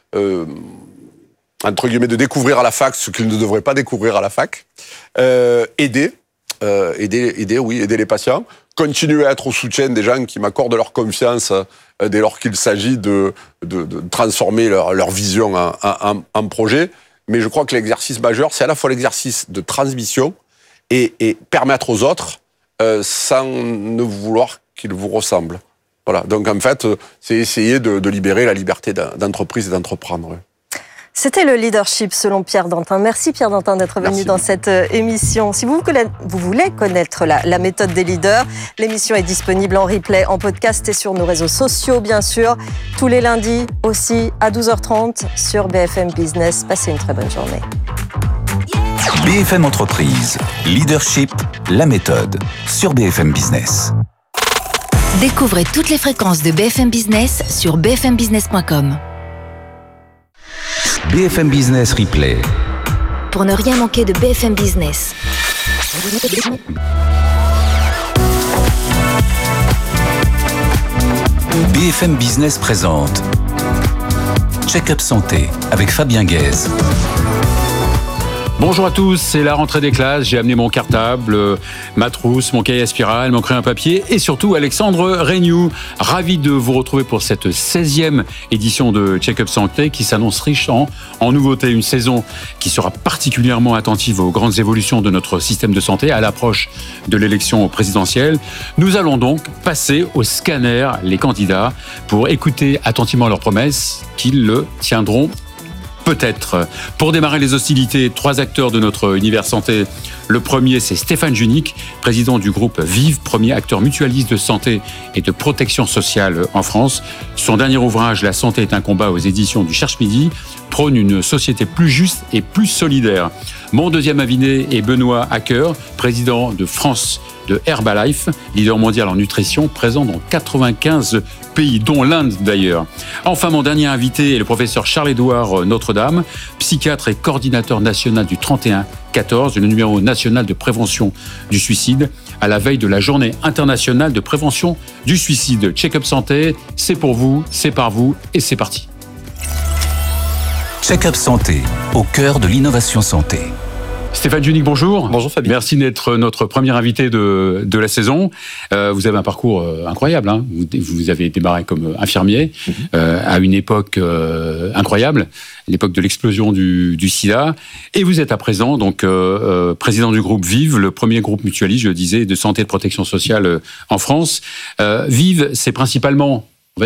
entre guillemets, de découvrir à la fac ce qu'ils ne devraient pas découvrir à la fac, aider les patients, continuer à être au soutien des gens qui m'accordent leur confiance dès lors qu'il s'agit de transformer leur vision en projet. Mais je crois que l'exercice majeur, c'est à la fois l'exercice de transmission et permettre aux autres sans ne vouloir qu'ils vous ressemblent. Voilà. Donc en fait, c'est essayer de libérer la liberté d'entreprise et d'entreprendre. C'était le leadership selon Pierre Dantin. Merci Pierre Dantin d'être venu dans cette émission. Si vous voulez connaître la méthode des leaders, l'émission est disponible en replay, en podcast et sur nos réseaux sociaux, bien sûr. Tous les lundis aussi à 12h30 sur BFM Business. Passez une très bonne journée. BFM Entreprise, leadership, la méthode sur BFM Business. Découvrez toutes les fréquences de BFM Business sur bfmbusiness.com. BFM Business Replay. Pour ne rien manquer de BFM Business. BFM Business présente Check-up santé avec Fabien Guèze. Bonjour à tous, c'est la rentrée des classes. J'ai amené mon cartable, ma trousse, mon cahier à spirale, mon crayon à papier et surtout Alexandre Regnoux. Ravi de vous retrouver pour cette 16e édition de Check-up Santé qui s'annonce riche en nouveautés. Une saison qui sera particulièrement attentive aux grandes évolutions de notre système de santé à l'approche de l'élection présidentielle. Nous allons donc passer au scanner les candidats pour écouter attentivement leurs promesses qu'ils le tiendront. Peut-être. Pour démarrer les hostilités, 3 acteurs de notre univers santé. Le premier, c'est Stéphane Junique, président du groupe Vive, premier acteur mutualiste de santé et de protection sociale en France. Son dernier ouvrage, La santé est un combat, aux éditions du Cherche-Midi, prône une société plus juste et plus solidaire. Mon deuxième invité est Benoît Hacker, président de France de Herbalife, leader mondial en nutrition, présent dans 95 pays, dont l'Inde d'ailleurs. Enfin, mon dernier invité est le professeur Charles-Édouard Notre-Dame, psychiatre et coordinateur national du 3114, le numéro national de prévention du suicide, à la veille de la journée internationale de prévention du suicide. Check-up santé, c'est pour vous, c'est par vous et c'est parti. Check-up santé, au cœur de l'innovation santé. Stéphane Junique, bonjour. Bonjour Fabien. Merci d'être notre premier invité de la saison. Vous avez un parcours incroyable. Hein. Vous avez démarré comme infirmier à une époque incroyable, l'époque de l'explosion du sida. Et vous êtes à présent donc président du groupe Vive, le premier groupe mutualiste, je le disais, de santé et de protection sociale en France. Vive, c'est principalement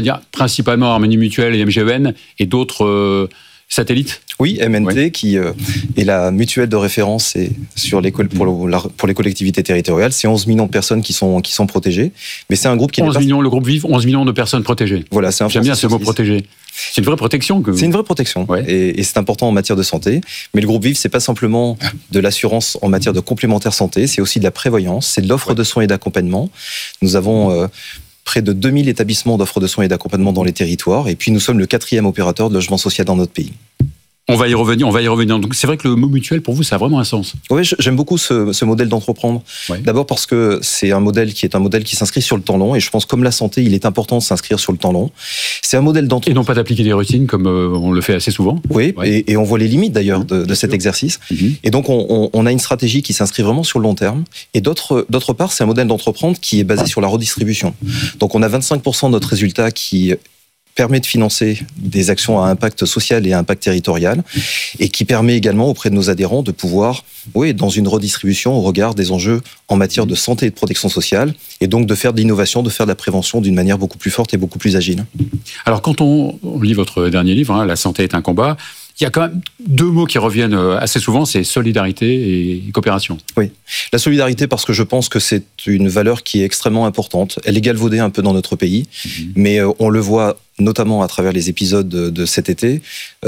Harmonie Mutuelle et MGEN et d'autres satellites. Oui, MNT, qui est la mutuelle de référence sur pour les collectivités territoriales. C'est 11 millions de personnes qui sont protégées. Mais c'est un groupe qui... 11 millions, le groupe Vive, 11 millions de personnes protégées. Voilà, c'est un... J'aime bien ce mot protégé. C'est une vraie protection. C'est une vraie protection. Ouais. Et c'est important en matière de santé. Mais le groupe Vive, c'est pas simplement de l'assurance en matière de complémentaire santé, c'est aussi de la prévoyance, c'est de l'offre de soins et d'accompagnement. Nous avons... près de 2000 établissements d'offres de soins et d'accompagnement dans les territoires. Et puis, nous sommes le 4e opérateur de logement social dans notre pays. On va y revenir. Donc, c'est vrai que le mot mutuel, pour vous, ça a vraiment un sens. Oui, j'aime beaucoup ce modèle d'entreprendre. Ouais. D'abord parce que c'est un modèle qui s'inscrit sur le temps long. Et je pense, comme la santé, il est important de s'inscrire sur le temps long. C'est un modèle d'entreprise. Et non pas d'appliquer des routines comme on le fait assez souvent. Oui, ouais. Et on voit les limites d'ailleurs de cet exercice. Et donc, on a une stratégie qui s'inscrit vraiment sur le long terme. Et d'autre part, c'est un modèle d'entreprendre qui est basé sur la redistribution. Donc, on a 25% de notre résultat qui permet de financer des actions à impact social et à impact territorial, et qui permet également auprès de nos adhérents de pouvoir, dans une redistribution au regard des enjeux en matière de santé et de protection sociale, et donc de faire de l'innovation, de faire de la prévention d'une manière beaucoup plus forte et beaucoup plus agile. Alors quand on lit votre dernier livre, La santé est un combat, il y a quand même 2 mots qui reviennent assez souvent, c'est solidarité et coopération. Oui, la solidarité parce que je pense que c'est une valeur qui est extrêmement importante. Elle est galvaudée un peu dans notre pays, mais on le voit notamment à travers les épisodes de cet été,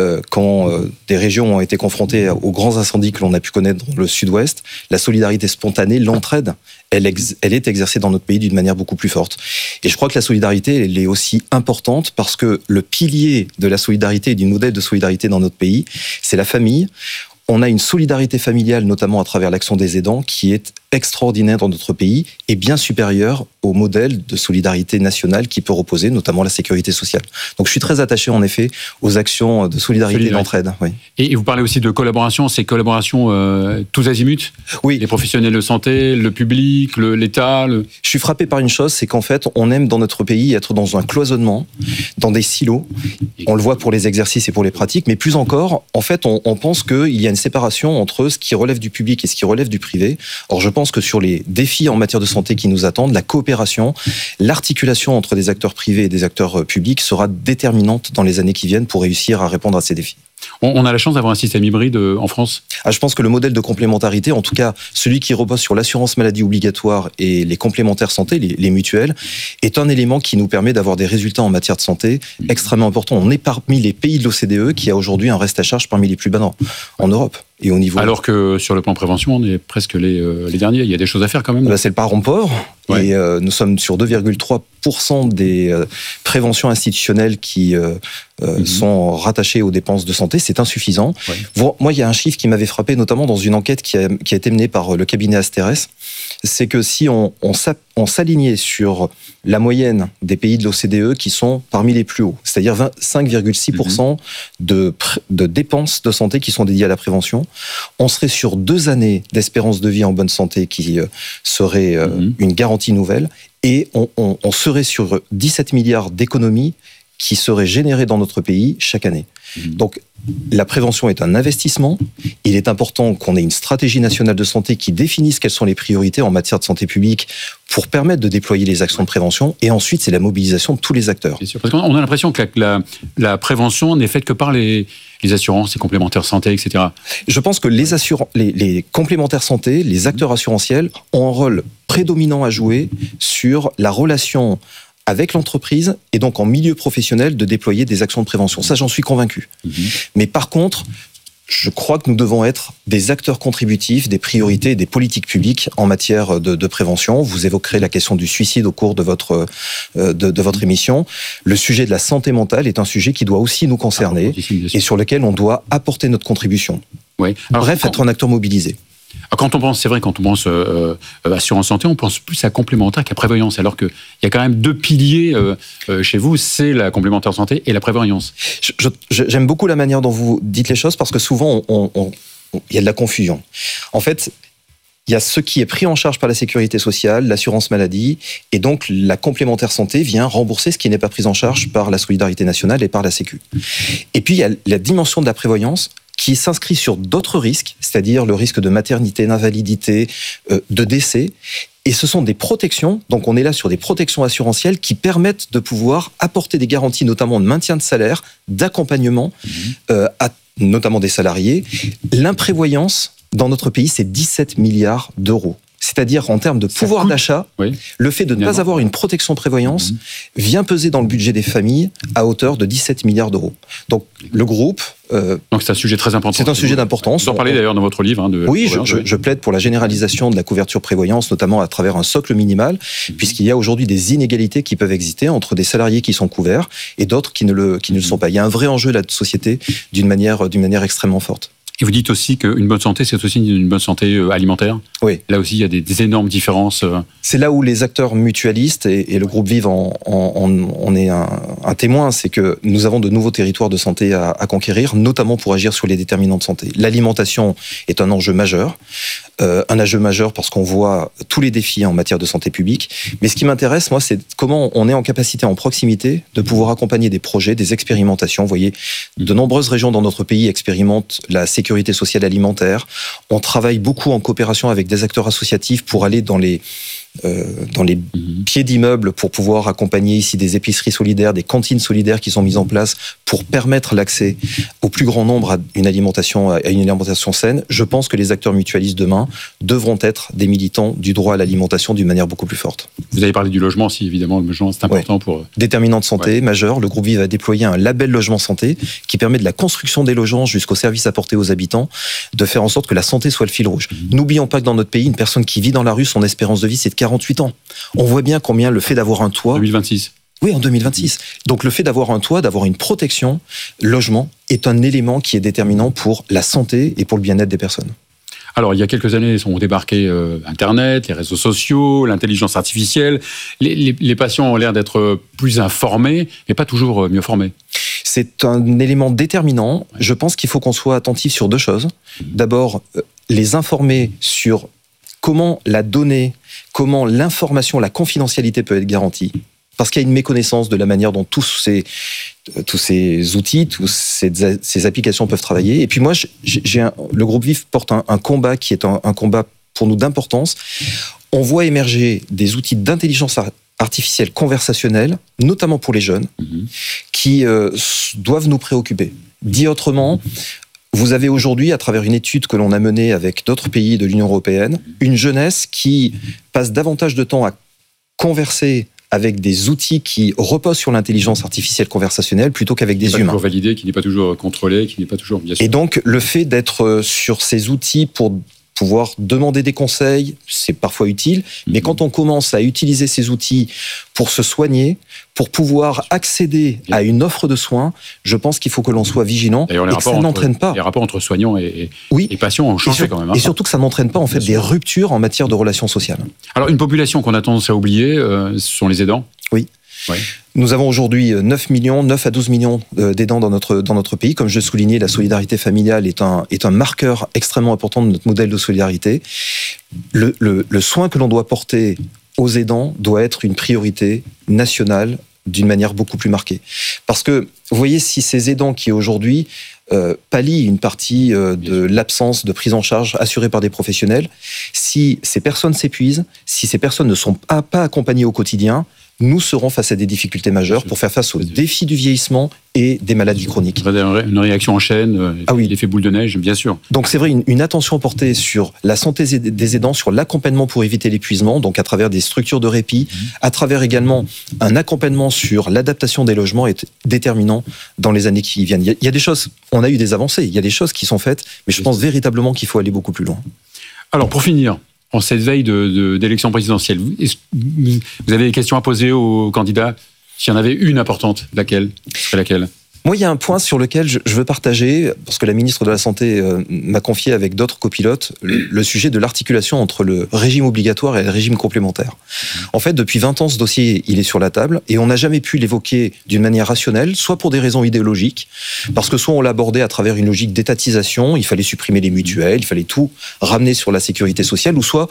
quand des régions ont été confrontées aux grands incendies que l'on a pu connaître dans le sud-ouest, la solidarité spontanée, l'entraide, elle est exercée dans notre pays d'une manière beaucoup plus forte. Et je crois que la solidarité, elle est aussi importante parce que le pilier de la solidarité et du modèle de solidarité dans notre pays, c'est la famille. On a une solidarité familiale, notamment à travers l'action des aidants, qui est extraordinaire dans notre pays et bien supérieure au modèle de solidarité nationale qui peut reposer, notamment la sécurité sociale. Donc je suis très attaché en effet aux actions de solidarité et d'entraide. Oui. Et vous parlez aussi de collaboration, ces collaborations tous azimuts ? Oui. Les professionnels de santé, le public, l'État. Je suis frappé par une chose, c'est qu'en fait, on aime dans notre pays être dans un cloisonnement, dans des silos. On le voit pour les exercices et pour les pratiques, mais plus encore, en fait, on pense qu'il y a une séparation entre ce qui relève du public et ce qui relève du privé. Or, je pense que sur les défis en matière de santé qui nous attendent, la coopération, l'articulation entre des acteurs privés et des acteurs publics sera déterminante dans les années qui viennent pour réussir à répondre à ces défis. On a la chance d'avoir un système hybride en France ? Je pense que le modèle de complémentarité, en tout cas celui qui repose sur l'assurance maladie obligatoire et les complémentaires santé, les mutuelles, est un élément qui nous permet d'avoir des résultats en matière de santé extrêmement importants. On est parmi les pays de l'OCDE qui a aujourd'hui un reste à charge parmi les plus bas en Europe. Et au niveau... Alors que sur le plan prévention, on est presque les derniers. Il y a des choses à faire quand même. Là, c'est le parent pauvre. Ouais. Et nous sommes sur 2,3% des préventions institutionnelles qui sont rattachées aux dépenses de santé. C'est insuffisant. Ouais. Moi, il y a un chiffre qui m'avait frappé, notamment dans une enquête qui a été menée par le cabinet Asterès, c'est que si on s'alignait sur la moyenne des pays de l'OCDE qui sont parmi les plus hauts, c'est-à-dire 5,6% de dépenses de santé qui sont dédiées à la prévention, on serait sur 2 années d'espérance de vie en bonne santé qui serait une garantie nouvelle, et on serait sur 17 milliards d'économies qui seraient générées dans notre pays chaque année. Donc, la prévention est un investissement. Il est important qu'on ait une stratégie nationale de santé qui définisse quelles sont les priorités en matière de santé publique pour permettre de déployer les actions de prévention. Et ensuite, c'est la mobilisation de tous les acteurs. Bien sûr, parce qu'on a l'impression que la prévention n'est faite que par les assurances, les complémentaires santé, etc. Je pense que les complémentaires santé, les acteurs assurantiels ont un rôle prédominant à jouer sur la relation avec l'entreprise et donc en milieu professionnel de déployer des actions de prévention. Ça, j'en suis convaincu. Mais par contre, je crois que nous devons être des acteurs contributifs, des priorités, des politiques publiques en matière de prévention. Vous évoquerez la question du suicide au cours de votre émission. Le sujet de la santé mentale est un sujet qui doit aussi nous concerner et sur lequel on doit apporter notre contribution. Oui. Bref, être un acteur mobilisé. Quand on pense assurance santé, on pense plus à complémentaire qu'à prévoyance, alors qu'il y a quand même 2 piliers chez vous, c'est la complémentaire santé et la prévoyance. J'aime beaucoup la manière dont vous dites les choses, parce que souvent, il y a de la confusion. En fait, il y a ce qui est pris en charge par la sécurité sociale, l'assurance maladie, et donc la complémentaire santé vient rembourser ce qui n'est pas pris en charge par la solidarité nationale et par la Sécu. Et puis, il y a la dimension de la prévoyance qui s'inscrit sur d'autres risques, c'est-à-dire le risque de maternité, d'invalidité, de décès. Et ce sont des protections, donc on est là sur des protections assurantielles qui permettent de pouvoir apporter des garanties, notamment de maintien de salaire, d'accompagnement, à notamment des salariés. L'imprévoyance, dans notre pays, c'est 17 milliards d'euros. C'est-à-dire, en termes de pouvoir d'achat, le fait de ne pas avoir une protection prévoyance vient peser dans le budget des familles à hauteur de 17 milliards d'euros. Donc, le groupe... Donc, c'est un sujet très important. C'est un sujet d'importance. Vous en parlez d'ailleurs dans votre livre. Oui, je plaide pour la généralisation de la couverture prévoyance, notamment à travers un socle minimal, puisqu'il y a aujourd'hui des inégalités qui peuvent exister entre des salariés qui sont couverts et d'autres qui ne le sont pas. Il y a un vrai enjeu de la société d'une manière extrêmement forte. Et vous dites aussi qu'une bonne santé, c'est aussi une bonne santé alimentaire. Oui. Là aussi, il y a des énormes différences. C'est là où les acteurs mutualistes et le groupe Vive on est un témoin, c'est que nous avons de nouveaux territoires de santé à conquérir, notamment pour agir sur les déterminants de santé. L'alimentation est un enjeu majeur. Un enjeu majeur parce qu'on voit tous les défis en matière de santé publique. Mais ce qui m'intéresse, moi, c'est comment on est en capacité, en proximité, de pouvoir accompagner des projets, des expérimentations. Vous voyez, de nombreuses régions dans notre pays expérimentent la sécurité sociale alimentaire. On travaille beaucoup en coopération avec des acteurs associatifs pour aller dans les pieds d'immeubles pour pouvoir accompagner ici des épiceries solidaires, des cantines solidaires qui sont mises en place pour permettre l'accès au plus grand nombre à une alimentation saine. Je pense que les acteurs mutualistes demain devront être des militants du droit à l'alimentation d'une manière beaucoup plus forte. Vous avez parlé du logement aussi, évidemment. Le logement, c'est important pour... Déterminant de santé majeur. Le groupe Vive a déployé un label logement santé qui permet de la construction des logements jusqu'au service apporté aux habitants, de faire en sorte que la santé soit le fil rouge. N'oublions pas que dans notre pays, une personne qui vit dans la rue, son espérance de vie, c'est de 48 ans. On voit bien combien le fait d'avoir un toit... 2026. Oui, en 2026. Donc le fait d'avoir un toit, d'avoir une protection, logement, est un élément qui est déterminant pour la santé et pour le bien-être des personnes. Alors, il y a quelques années, ont débarqué Internet, les réseaux sociaux, l'intelligence artificielle. Les patients ont l'air d'être plus informés, mais pas toujours mieux formés. C'est un élément déterminant. Je pense qu'il faut qu'on soit attentif sur 2 choses. D'abord, les informer sur comment la donnée, comment l'information, la confidentialité peut être garantie. Parce qu'il y a une méconnaissance de la manière dont tous ces outils, toutes ces applications peuvent travailler. Et puis moi, le groupe Vive porte un combat qui est un combat pour nous d'importance. On voit émerger des outils d'intelligence artificielle conversationnelle, notamment pour les jeunes, qui doivent nous préoccuper. Dit autrement, vous avez aujourd'hui, à travers une étude que l'on a menée avec d'autres pays de l'Union européenne, une jeunesse qui passe davantage de temps à converser avec des outils qui reposent sur l'intelligence artificielle conversationnelle plutôt qu'avec des humains. Qui n'est pas toujours validé, qui n'est pas toujours contrôlé, qui n'est pas toujours... Bien sûr. Et donc, le fait d'être sur ces outils pour pouvoir demander des conseils, c'est parfois utile, mais quand on commence à utiliser ces outils pour se soigner, pour pouvoir accéder à une offre de soins, je pense qu'il faut que l'on soit vigilant et que ça n'entraîne pas. Les rapports entre soignants et patients ont changé quand même. Et surtout que ça n'entraîne pas en fait des ruptures en matière de relations sociales. Alors une population qu'on a tendance à oublier, ce sont les aidants. Oui. Nous avons aujourd'hui 9 à 12 millions d'aidants dans notre pays. Comme je le soulignais, la solidarité familiale est un marqueur extrêmement important de notre modèle de solidarité. Le soin que l'on doit porter aux aidants doit être une priorité nationale d'une manière beaucoup plus marquée. Parce que, vous voyez, si ces aidants qui aujourd'hui pallient une partie de l'absence de prise en charge assurée par des professionnels, si ces personnes s'épuisent, si ces personnes ne sont pas accompagnées au quotidien, nous serons face à des difficultés majeures pour faire face aux défis du vieillissement et des maladies chroniques. Une réaction en chaîne, l'effet boule de neige, bien sûr. Donc c'est vrai, une attention portée sur la santé des aidants, sur l'accompagnement pour éviter l'épuisement, donc à travers des structures de répit, à travers également un accompagnement sur l'adaptation des logements est déterminant dans les années qui viennent. Il y a des choses, on a eu des avancées, il y a des choses qui sont faites, mais je pense véritablement qu'il faut aller beaucoup plus loin. Alors pour finir, en cette veille d'élection présidentielle, vous avez des questions à poser aux candidats? S'il y en avait une importante, laquelle serait laquelle? Moi, il y a un point sur lequel je veux partager, parce que la ministre de la Santé m'a confié avec d'autres copilotes, le sujet de l'articulation entre le régime obligatoire et le régime complémentaire. En fait, depuis 20 ans, ce dossier, il est sur la table, et on n'a jamais pu l'évoquer d'une manière rationnelle, soit pour des raisons idéologiques, parce que soit on l'abordait à travers une logique d'étatisation, il fallait supprimer les mutuelles, il fallait tout ramener sur la sécurité sociale, ou soit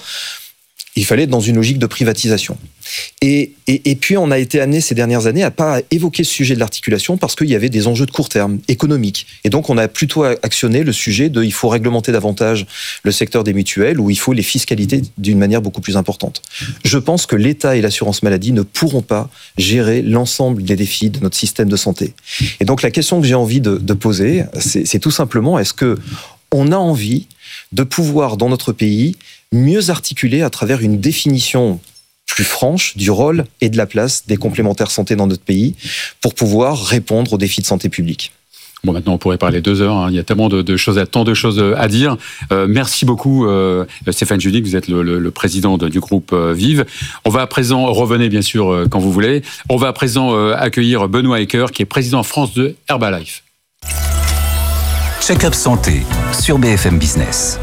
il fallait être dans une logique de privatisation. Et puis, on a été amené ces dernières années à pas évoquer ce sujet de l'articulation parce qu'il y avait des enjeux de court terme, économiques. Et donc, on a plutôt actionné le sujet de il faut réglementer davantage le secteur des mutuelles ou il faut les fiscaliser d'une manière beaucoup plus importante. Je pense que l'État et l'assurance maladie ne pourront pas gérer l'ensemble des défis de notre système de santé. Et donc, la question que j'ai envie de poser, c'est tout simplement, est-ce que on a envie de pouvoir, dans notre pays, mieux articuler à travers une définition plus franche du rôle et de la place des complémentaires santé dans notre pays pour pouvoir répondre aux défis de santé publique. Bon, maintenant, on pourrait parler 2 heures. Hein. Il y a tellement de choses à dire. Merci beaucoup, Stéphane Junique. Vous êtes le président du groupe Vive. On va à présent, revenez bien sûr quand vous voulez. On va à présent accueillir Benoît Ecker, qui est président France de Herbalife. Check-up santé sur BFM Business.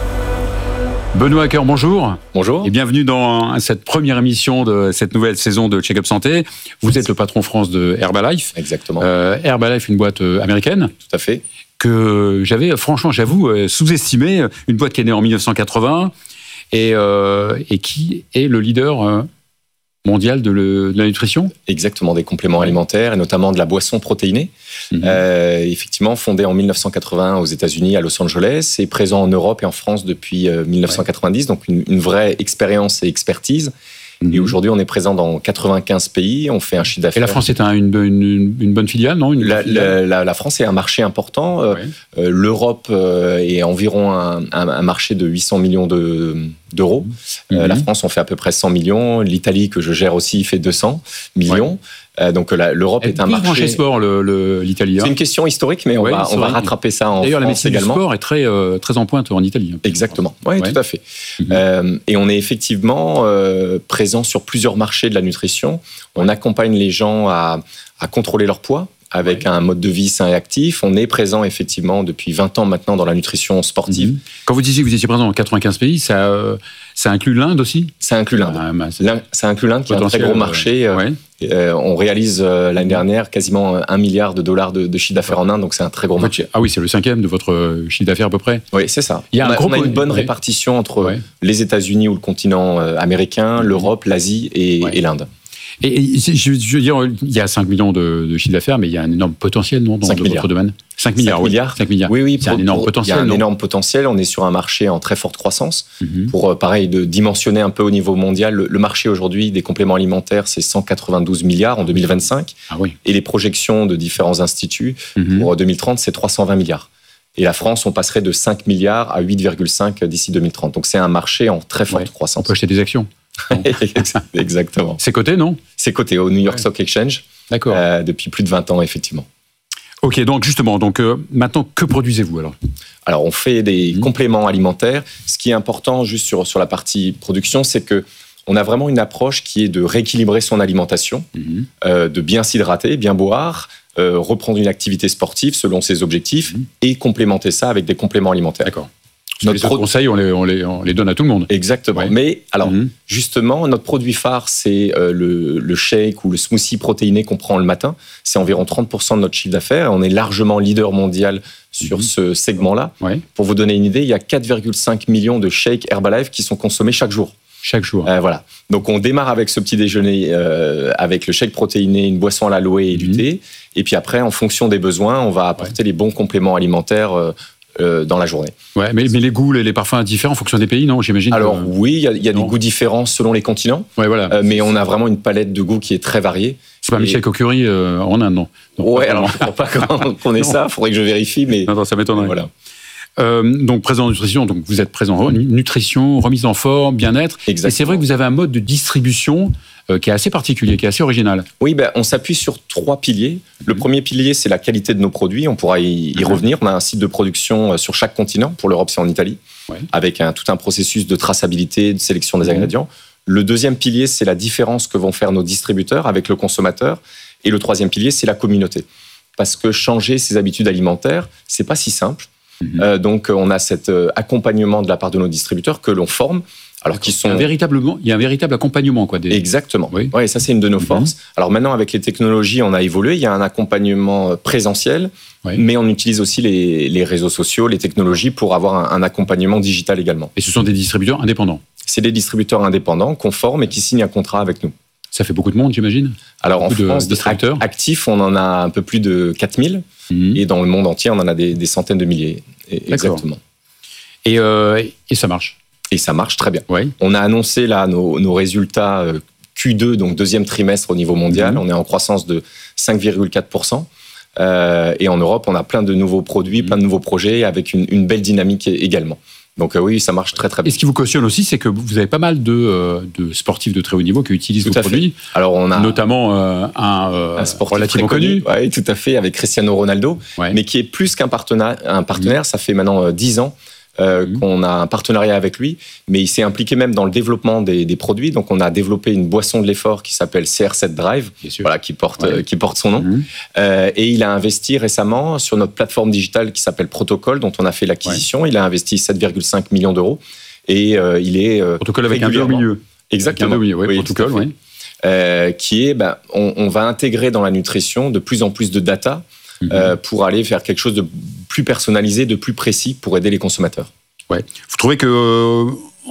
Benoît Ecker, bonjour. Bonjour. Et bienvenue dans cette première émission de cette nouvelle saison de Check-up Santé. Vous êtes le patron France de Herbalife. Exactement. Herbalife, une boîte américaine. Tout à fait. Que j'avais, franchement, j'avoue, sous-estimé. Une boîte qui est née en 1980 et qui est le leader mondial de la nutrition. Exactement, des compléments alimentaires et notamment de la boisson protéinée. Effectivement, fondée en 1980 aux États-Unis, à Los Angeles, et présent en Europe et en France depuis 1990, donc une vraie expérience et expertise. Et aujourd'hui, on est présent dans 95 pays, on fait un chiffre d'affaires. Et la France est une bonne filiale, non? La France est un marché important. L'Europe est environ un marché de 800 millions d'euros. La France, on fait à peu près 100 millions. L'Italie, que je gère aussi, fait 200 millions. Donc l'Europe est un marché... branché sport, l'Italie. C'est une question historique, mais on va rattraper ça en France également. D'ailleurs, la médecine du sport est très en pointe en Italie. Exactement, oui, tout à fait. Et on est effectivement présent sur plusieurs marchés de la nutrition. On accompagne les gens à contrôler leur poids avec un mode de vie sain et actif. On est présent effectivement depuis 20 ans maintenant dans la nutrition sportive. Quand vous disiez que vous étiez présent dans 95 pays, ça inclut l'Inde aussi? Ça inclut l'Inde. Ça inclut l'Inde qui est un très gros marché. On réalise l'année dernière quasiment $1 milliard de chiffre d'affaires en Inde, donc c'est un très gros marché. Ah oui, c'est le 5e de votre chiffre d'affaires à peu près. Oui, c'est ça. On a une bonne répartition entre les États-Unis ou le continent américain, l'Europe, l'Asie et l'Inde. Et je veux dire, il y a 5 millions de chiffre d'affaires, mais il y a un énorme potentiel, non, dans votre domaine? 5 milliards. Oui, c'est un énorme potentiel. Il y a un énorme potentiel. On est sur un marché en très forte croissance. Pour, pareil, de dimensionner un peu au niveau mondial, le marché aujourd'hui des compléments alimentaires, c'est 192 milliards en 2025. Ah oui. Et les projections de différents instituts pour 2030, c'est 320 milliards. Et la France, on passerait de 5 milliards à 8,5 d'ici 2030. Donc c'est un marché en très forte croissance. On peut acheter des actions. Exactement. C'est coté, non? C'est coté au New York Stock Exchange. D'accord. Depuis plus de 20 ans, effectivement. Ok, donc justement, maintenant, que produisez-vous alors ? Alors, on fait des compléments alimentaires. Ce qui est important, juste sur la partie production, c'est que on a vraiment une approche qui est de rééquilibrer son alimentation, de bien s'hydrater, bien boire, reprendre une activité sportive selon ses objectifs et complémenter ça avec des compléments alimentaires. D'accord. Notre conseils, on les donne à tout le monde. Exactement. Ouais. Mais alors, justement, notre produit phare, c'est le shake ou le smoothie protéiné qu'on prend le matin. C'est environ 30% de notre chiffre d'affaires. On est largement leader mondial sur ce segment-là. Ouais. Pour vous donner une idée, il y a 4,5 millions de shakes Herbalife qui sont consommés chaque jour. Chaque jour. Voilà. Donc, on démarre avec ce petit déjeuner avec le shake protéiné, une boisson à l'aloe et du thé. Et puis après, en fonction des besoins, on va apporter les bons compléments alimentaires dans la journée. Ouais, mais les goûts, les parfums diffèrent en fonction des pays, non ? J'imagine. Alors oui, il y a des goûts différents selon les continents. Ouais, voilà. Mais on a vraiment une palette de goûts qui est très variée. C'est pas Michel Cocury en Inde, non ? Ouais, alors je ne crois pas qu'on ait ça. Il faudrait que je vérifie, mais non, ça m'étonnerait. Voilà. Donc présent en nutrition, donc vous êtes présent en nutrition, remise en forme, bien-être. Exactement. Et c'est vrai que vous avez un mode de distribution qui est assez particulier, qui est assez original. Oui, on s'appuie sur 3 piliers. Le premier pilier, c'est la qualité de nos produits. On pourra y revenir. On a un site de production sur chaque continent. Pour l'Europe, c'est en Italie, avec tout un processus de traçabilité, de sélection des ingrédients. Le deuxième pilier, c'est la différence que vont faire nos distributeurs avec le consommateur. Et le troisième pilier, c'est la communauté. Parce que changer ses habitudes alimentaires, c'est pas si simple. Donc, on a cet accompagnement de la part de nos distributeurs que l'on forme. Alors qu'ils sont... il y a un véritable accompagnement, quoi. Exactement. Oui, ça, c'est une de nos forces. Alors maintenant, avec les technologies, on a évolué. Il y a un accompagnement présentiel, mais on utilise aussi les réseaux sociaux, les technologies pour avoir un accompagnement digital également. Et ce sont des distributeurs indépendants ? C'est des distributeurs indépendants qu'on forme et qui signent un contrat avec nous. Ça fait beaucoup de monde, j'imagine ? Alors en France, actifs, on en a un peu plus de 4000. Et dans le monde entier, on en a des centaines de milliers. Exactement. Et ça marche ? Et ça marche très bien. On a annoncé là nos résultats Q2, donc deuxième trimestre au niveau mondial. On est en croissance de 5,4%. Et en Europe, on a plein de nouveaux produits, plein de nouveaux projets avec une belle dynamique également. Donc oui, ça marche très très bien. Et ce qui vous cautionne aussi, c'est que vous avez pas mal de sportifs de très haut niveau qui utilisent vos produits. Alors on a notamment un sportif relativement connu. Oui, tout à fait, avec Cristiano Ronaldo, mais qui est plus qu'un partenaire. Ça fait maintenant 10 ans qu'on a un partenariat avec lui, mais il s'est impliqué même dans le développement des produits. Donc, on a développé une boisson de l'effort qui s'appelle CR7 Drive, qui porte son nom. Et il a investi récemment sur notre plateforme digitale qui s'appelle Protocol, dont on a fait l'acquisition. Il a investi 7,5 millions d'euros. Et il est Protocol avec un 2 au milieu. Exactement. Protocol, oui. Qui est, on va intégrer dans la nutrition de plus en plus de data pour aller faire quelque chose de plus personnalisé, de plus précis pour aider les consommateurs. Ouais. Vous trouvez que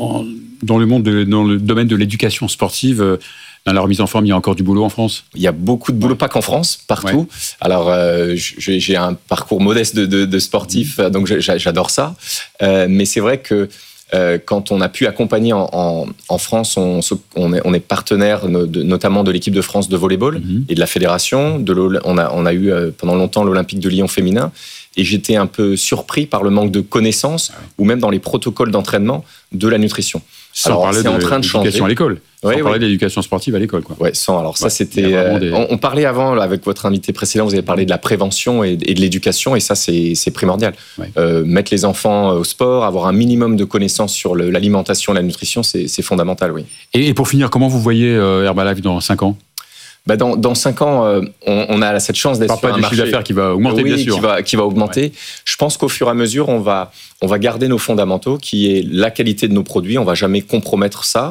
dans le domaine de l'éducation sportive, dans la remise en forme, il y a encore du boulot en France ? Il y a beaucoup de boulot, pas qu'en France, partout. Alors, j'ai un parcours modeste de sportif, donc j'adore ça. Mais c'est vrai que quand on a pu accompagner en France, on est partenaire notamment de l'équipe de France de volleyball et de la fédération. On a eu pendant longtemps l'Olympique de Lyon féminin. Et j'étais un peu surpris par le manque de connaissances ou même dans les protocoles d'entraînement de la nutrition. Alors, c'est en train de changer. L'éducation à l'école. On parlait d'éducation sportive à l'école, quoi. Ça, c'était. On parlait avant, là, avec votre invité précédent, vous avez parlé de la prévention et de l'éducation, et ça, c'est primordial. Mettre les enfants au sport, avoir un minimum de connaissances sur l'alimentation, la nutrition, c'est fondamental, oui. Et pour finir, comment vous voyez Herbalife dans 5 ans ? Dans 5 ans, on a cette chance d'être sur un marché. Du chiffre d'affaires qui va augmenter, bien sûr. Qui va augmenter. Je pense qu'au fur et à mesure, on va garder nos fondamentaux, qui est la qualité de nos produits. On va jamais compromettre ça.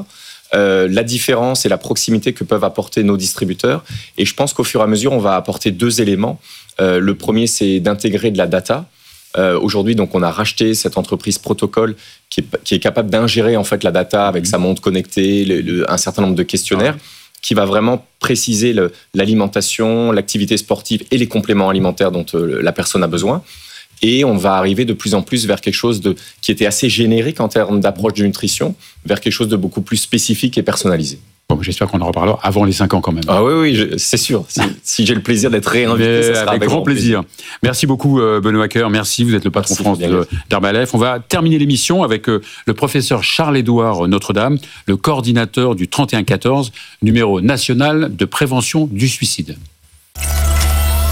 La différence et la proximité que peuvent apporter nos distributeurs. Et je pense qu'au fur et à mesure, on va apporter 2 éléments. Le premier, c'est d'intégrer de la data. Aujourd'hui, donc, on a racheté cette entreprise Protocol qui est capable d'ingérer en fait la data avec sa montre connectée, un certain nombre de questionnaires. Qui va vraiment préciser l'alimentation, l'activité sportive et les compléments alimentaires dont la personne a besoin. Et on va arriver de plus en plus vers quelque chose qui était assez générique en termes d'approche de nutrition, vers quelque chose de beaucoup plus spécifique et personnalisé. Bon, j'espère qu'on en reparlera avant les 5 ans quand même. Ah oui, c'est sûr. Si j'ai le plaisir d'être réinvité, ça sera avec grand plaisir. Merci beaucoup, Benoît Hacker. Merci, vous êtes le patron France d'Herbalife. On va terminer l'émission avec le professeur Charles-Édouard Notre-Dame, le coordinateur du 3114, numéro national de prévention du suicide.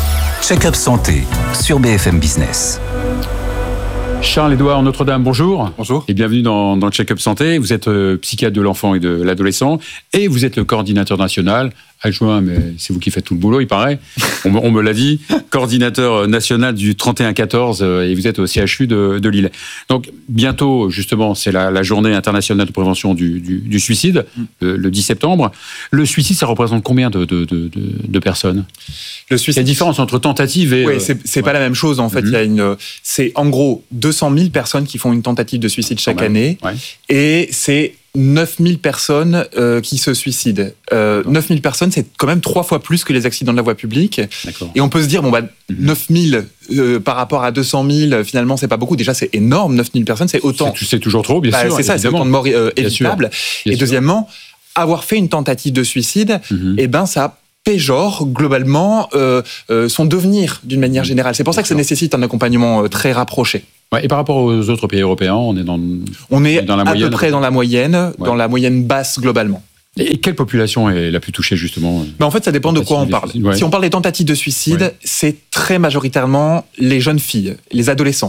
Check-up santé sur BFM Business. Charles-Édouard Notre-Dame, bonjour. Bonjour. Et bienvenue dans Check-up Santé. Vous êtes psychiatre de l'enfant et de l'adolescent et vous êtes le coordinateur national, adjoint, mais c'est vous qui faites tout le boulot, il paraît. On me l'a dit, coordinateur national du 31-14 et vous êtes au CHU de Lille. Donc bientôt, justement, c'est la journée internationale de prévention du suicide, le 10 septembre. Le suicide, ça représente combien de personnes ? Le suicide. Il y a une différence entre tentative et... Oui, c'est pas la même chose. En fait, il y a c'est en gros 200 000 personnes qui font une tentative de suicide chaque année. Ouais. Et c'est 9 000 personnes qui se suicident. 9 000 personnes, c'est quand même 3 fois plus que les accidents de la voie publique. Et on peut se dire, 9 000 par rapport à 200 000, finalement, c'est pas beaucoup. Déjà, c'est énorme. 9 000 personnes, c'est autant... C'est toujours trop, bien sûr. C'est ça, c'est autant de morts évitables. Et deuxièmement, avoir fait une tentative de suicide, ça péjore globalement son devenir d'une manière générale. C'est pour ça que ça nécessite un accompagnement très rapproché. Ouais, et par rapport aux autres pays européens, on est dans la à moyenne, peu près dans la moyenne, dans la moyenne basse globalement. Et quelle population est la plus touchée justement ? En fait, ça dépend de quoi on parle. Si on parle des tentatives de suicide, c'est très majoritairement les jeunes filles, les adolescents.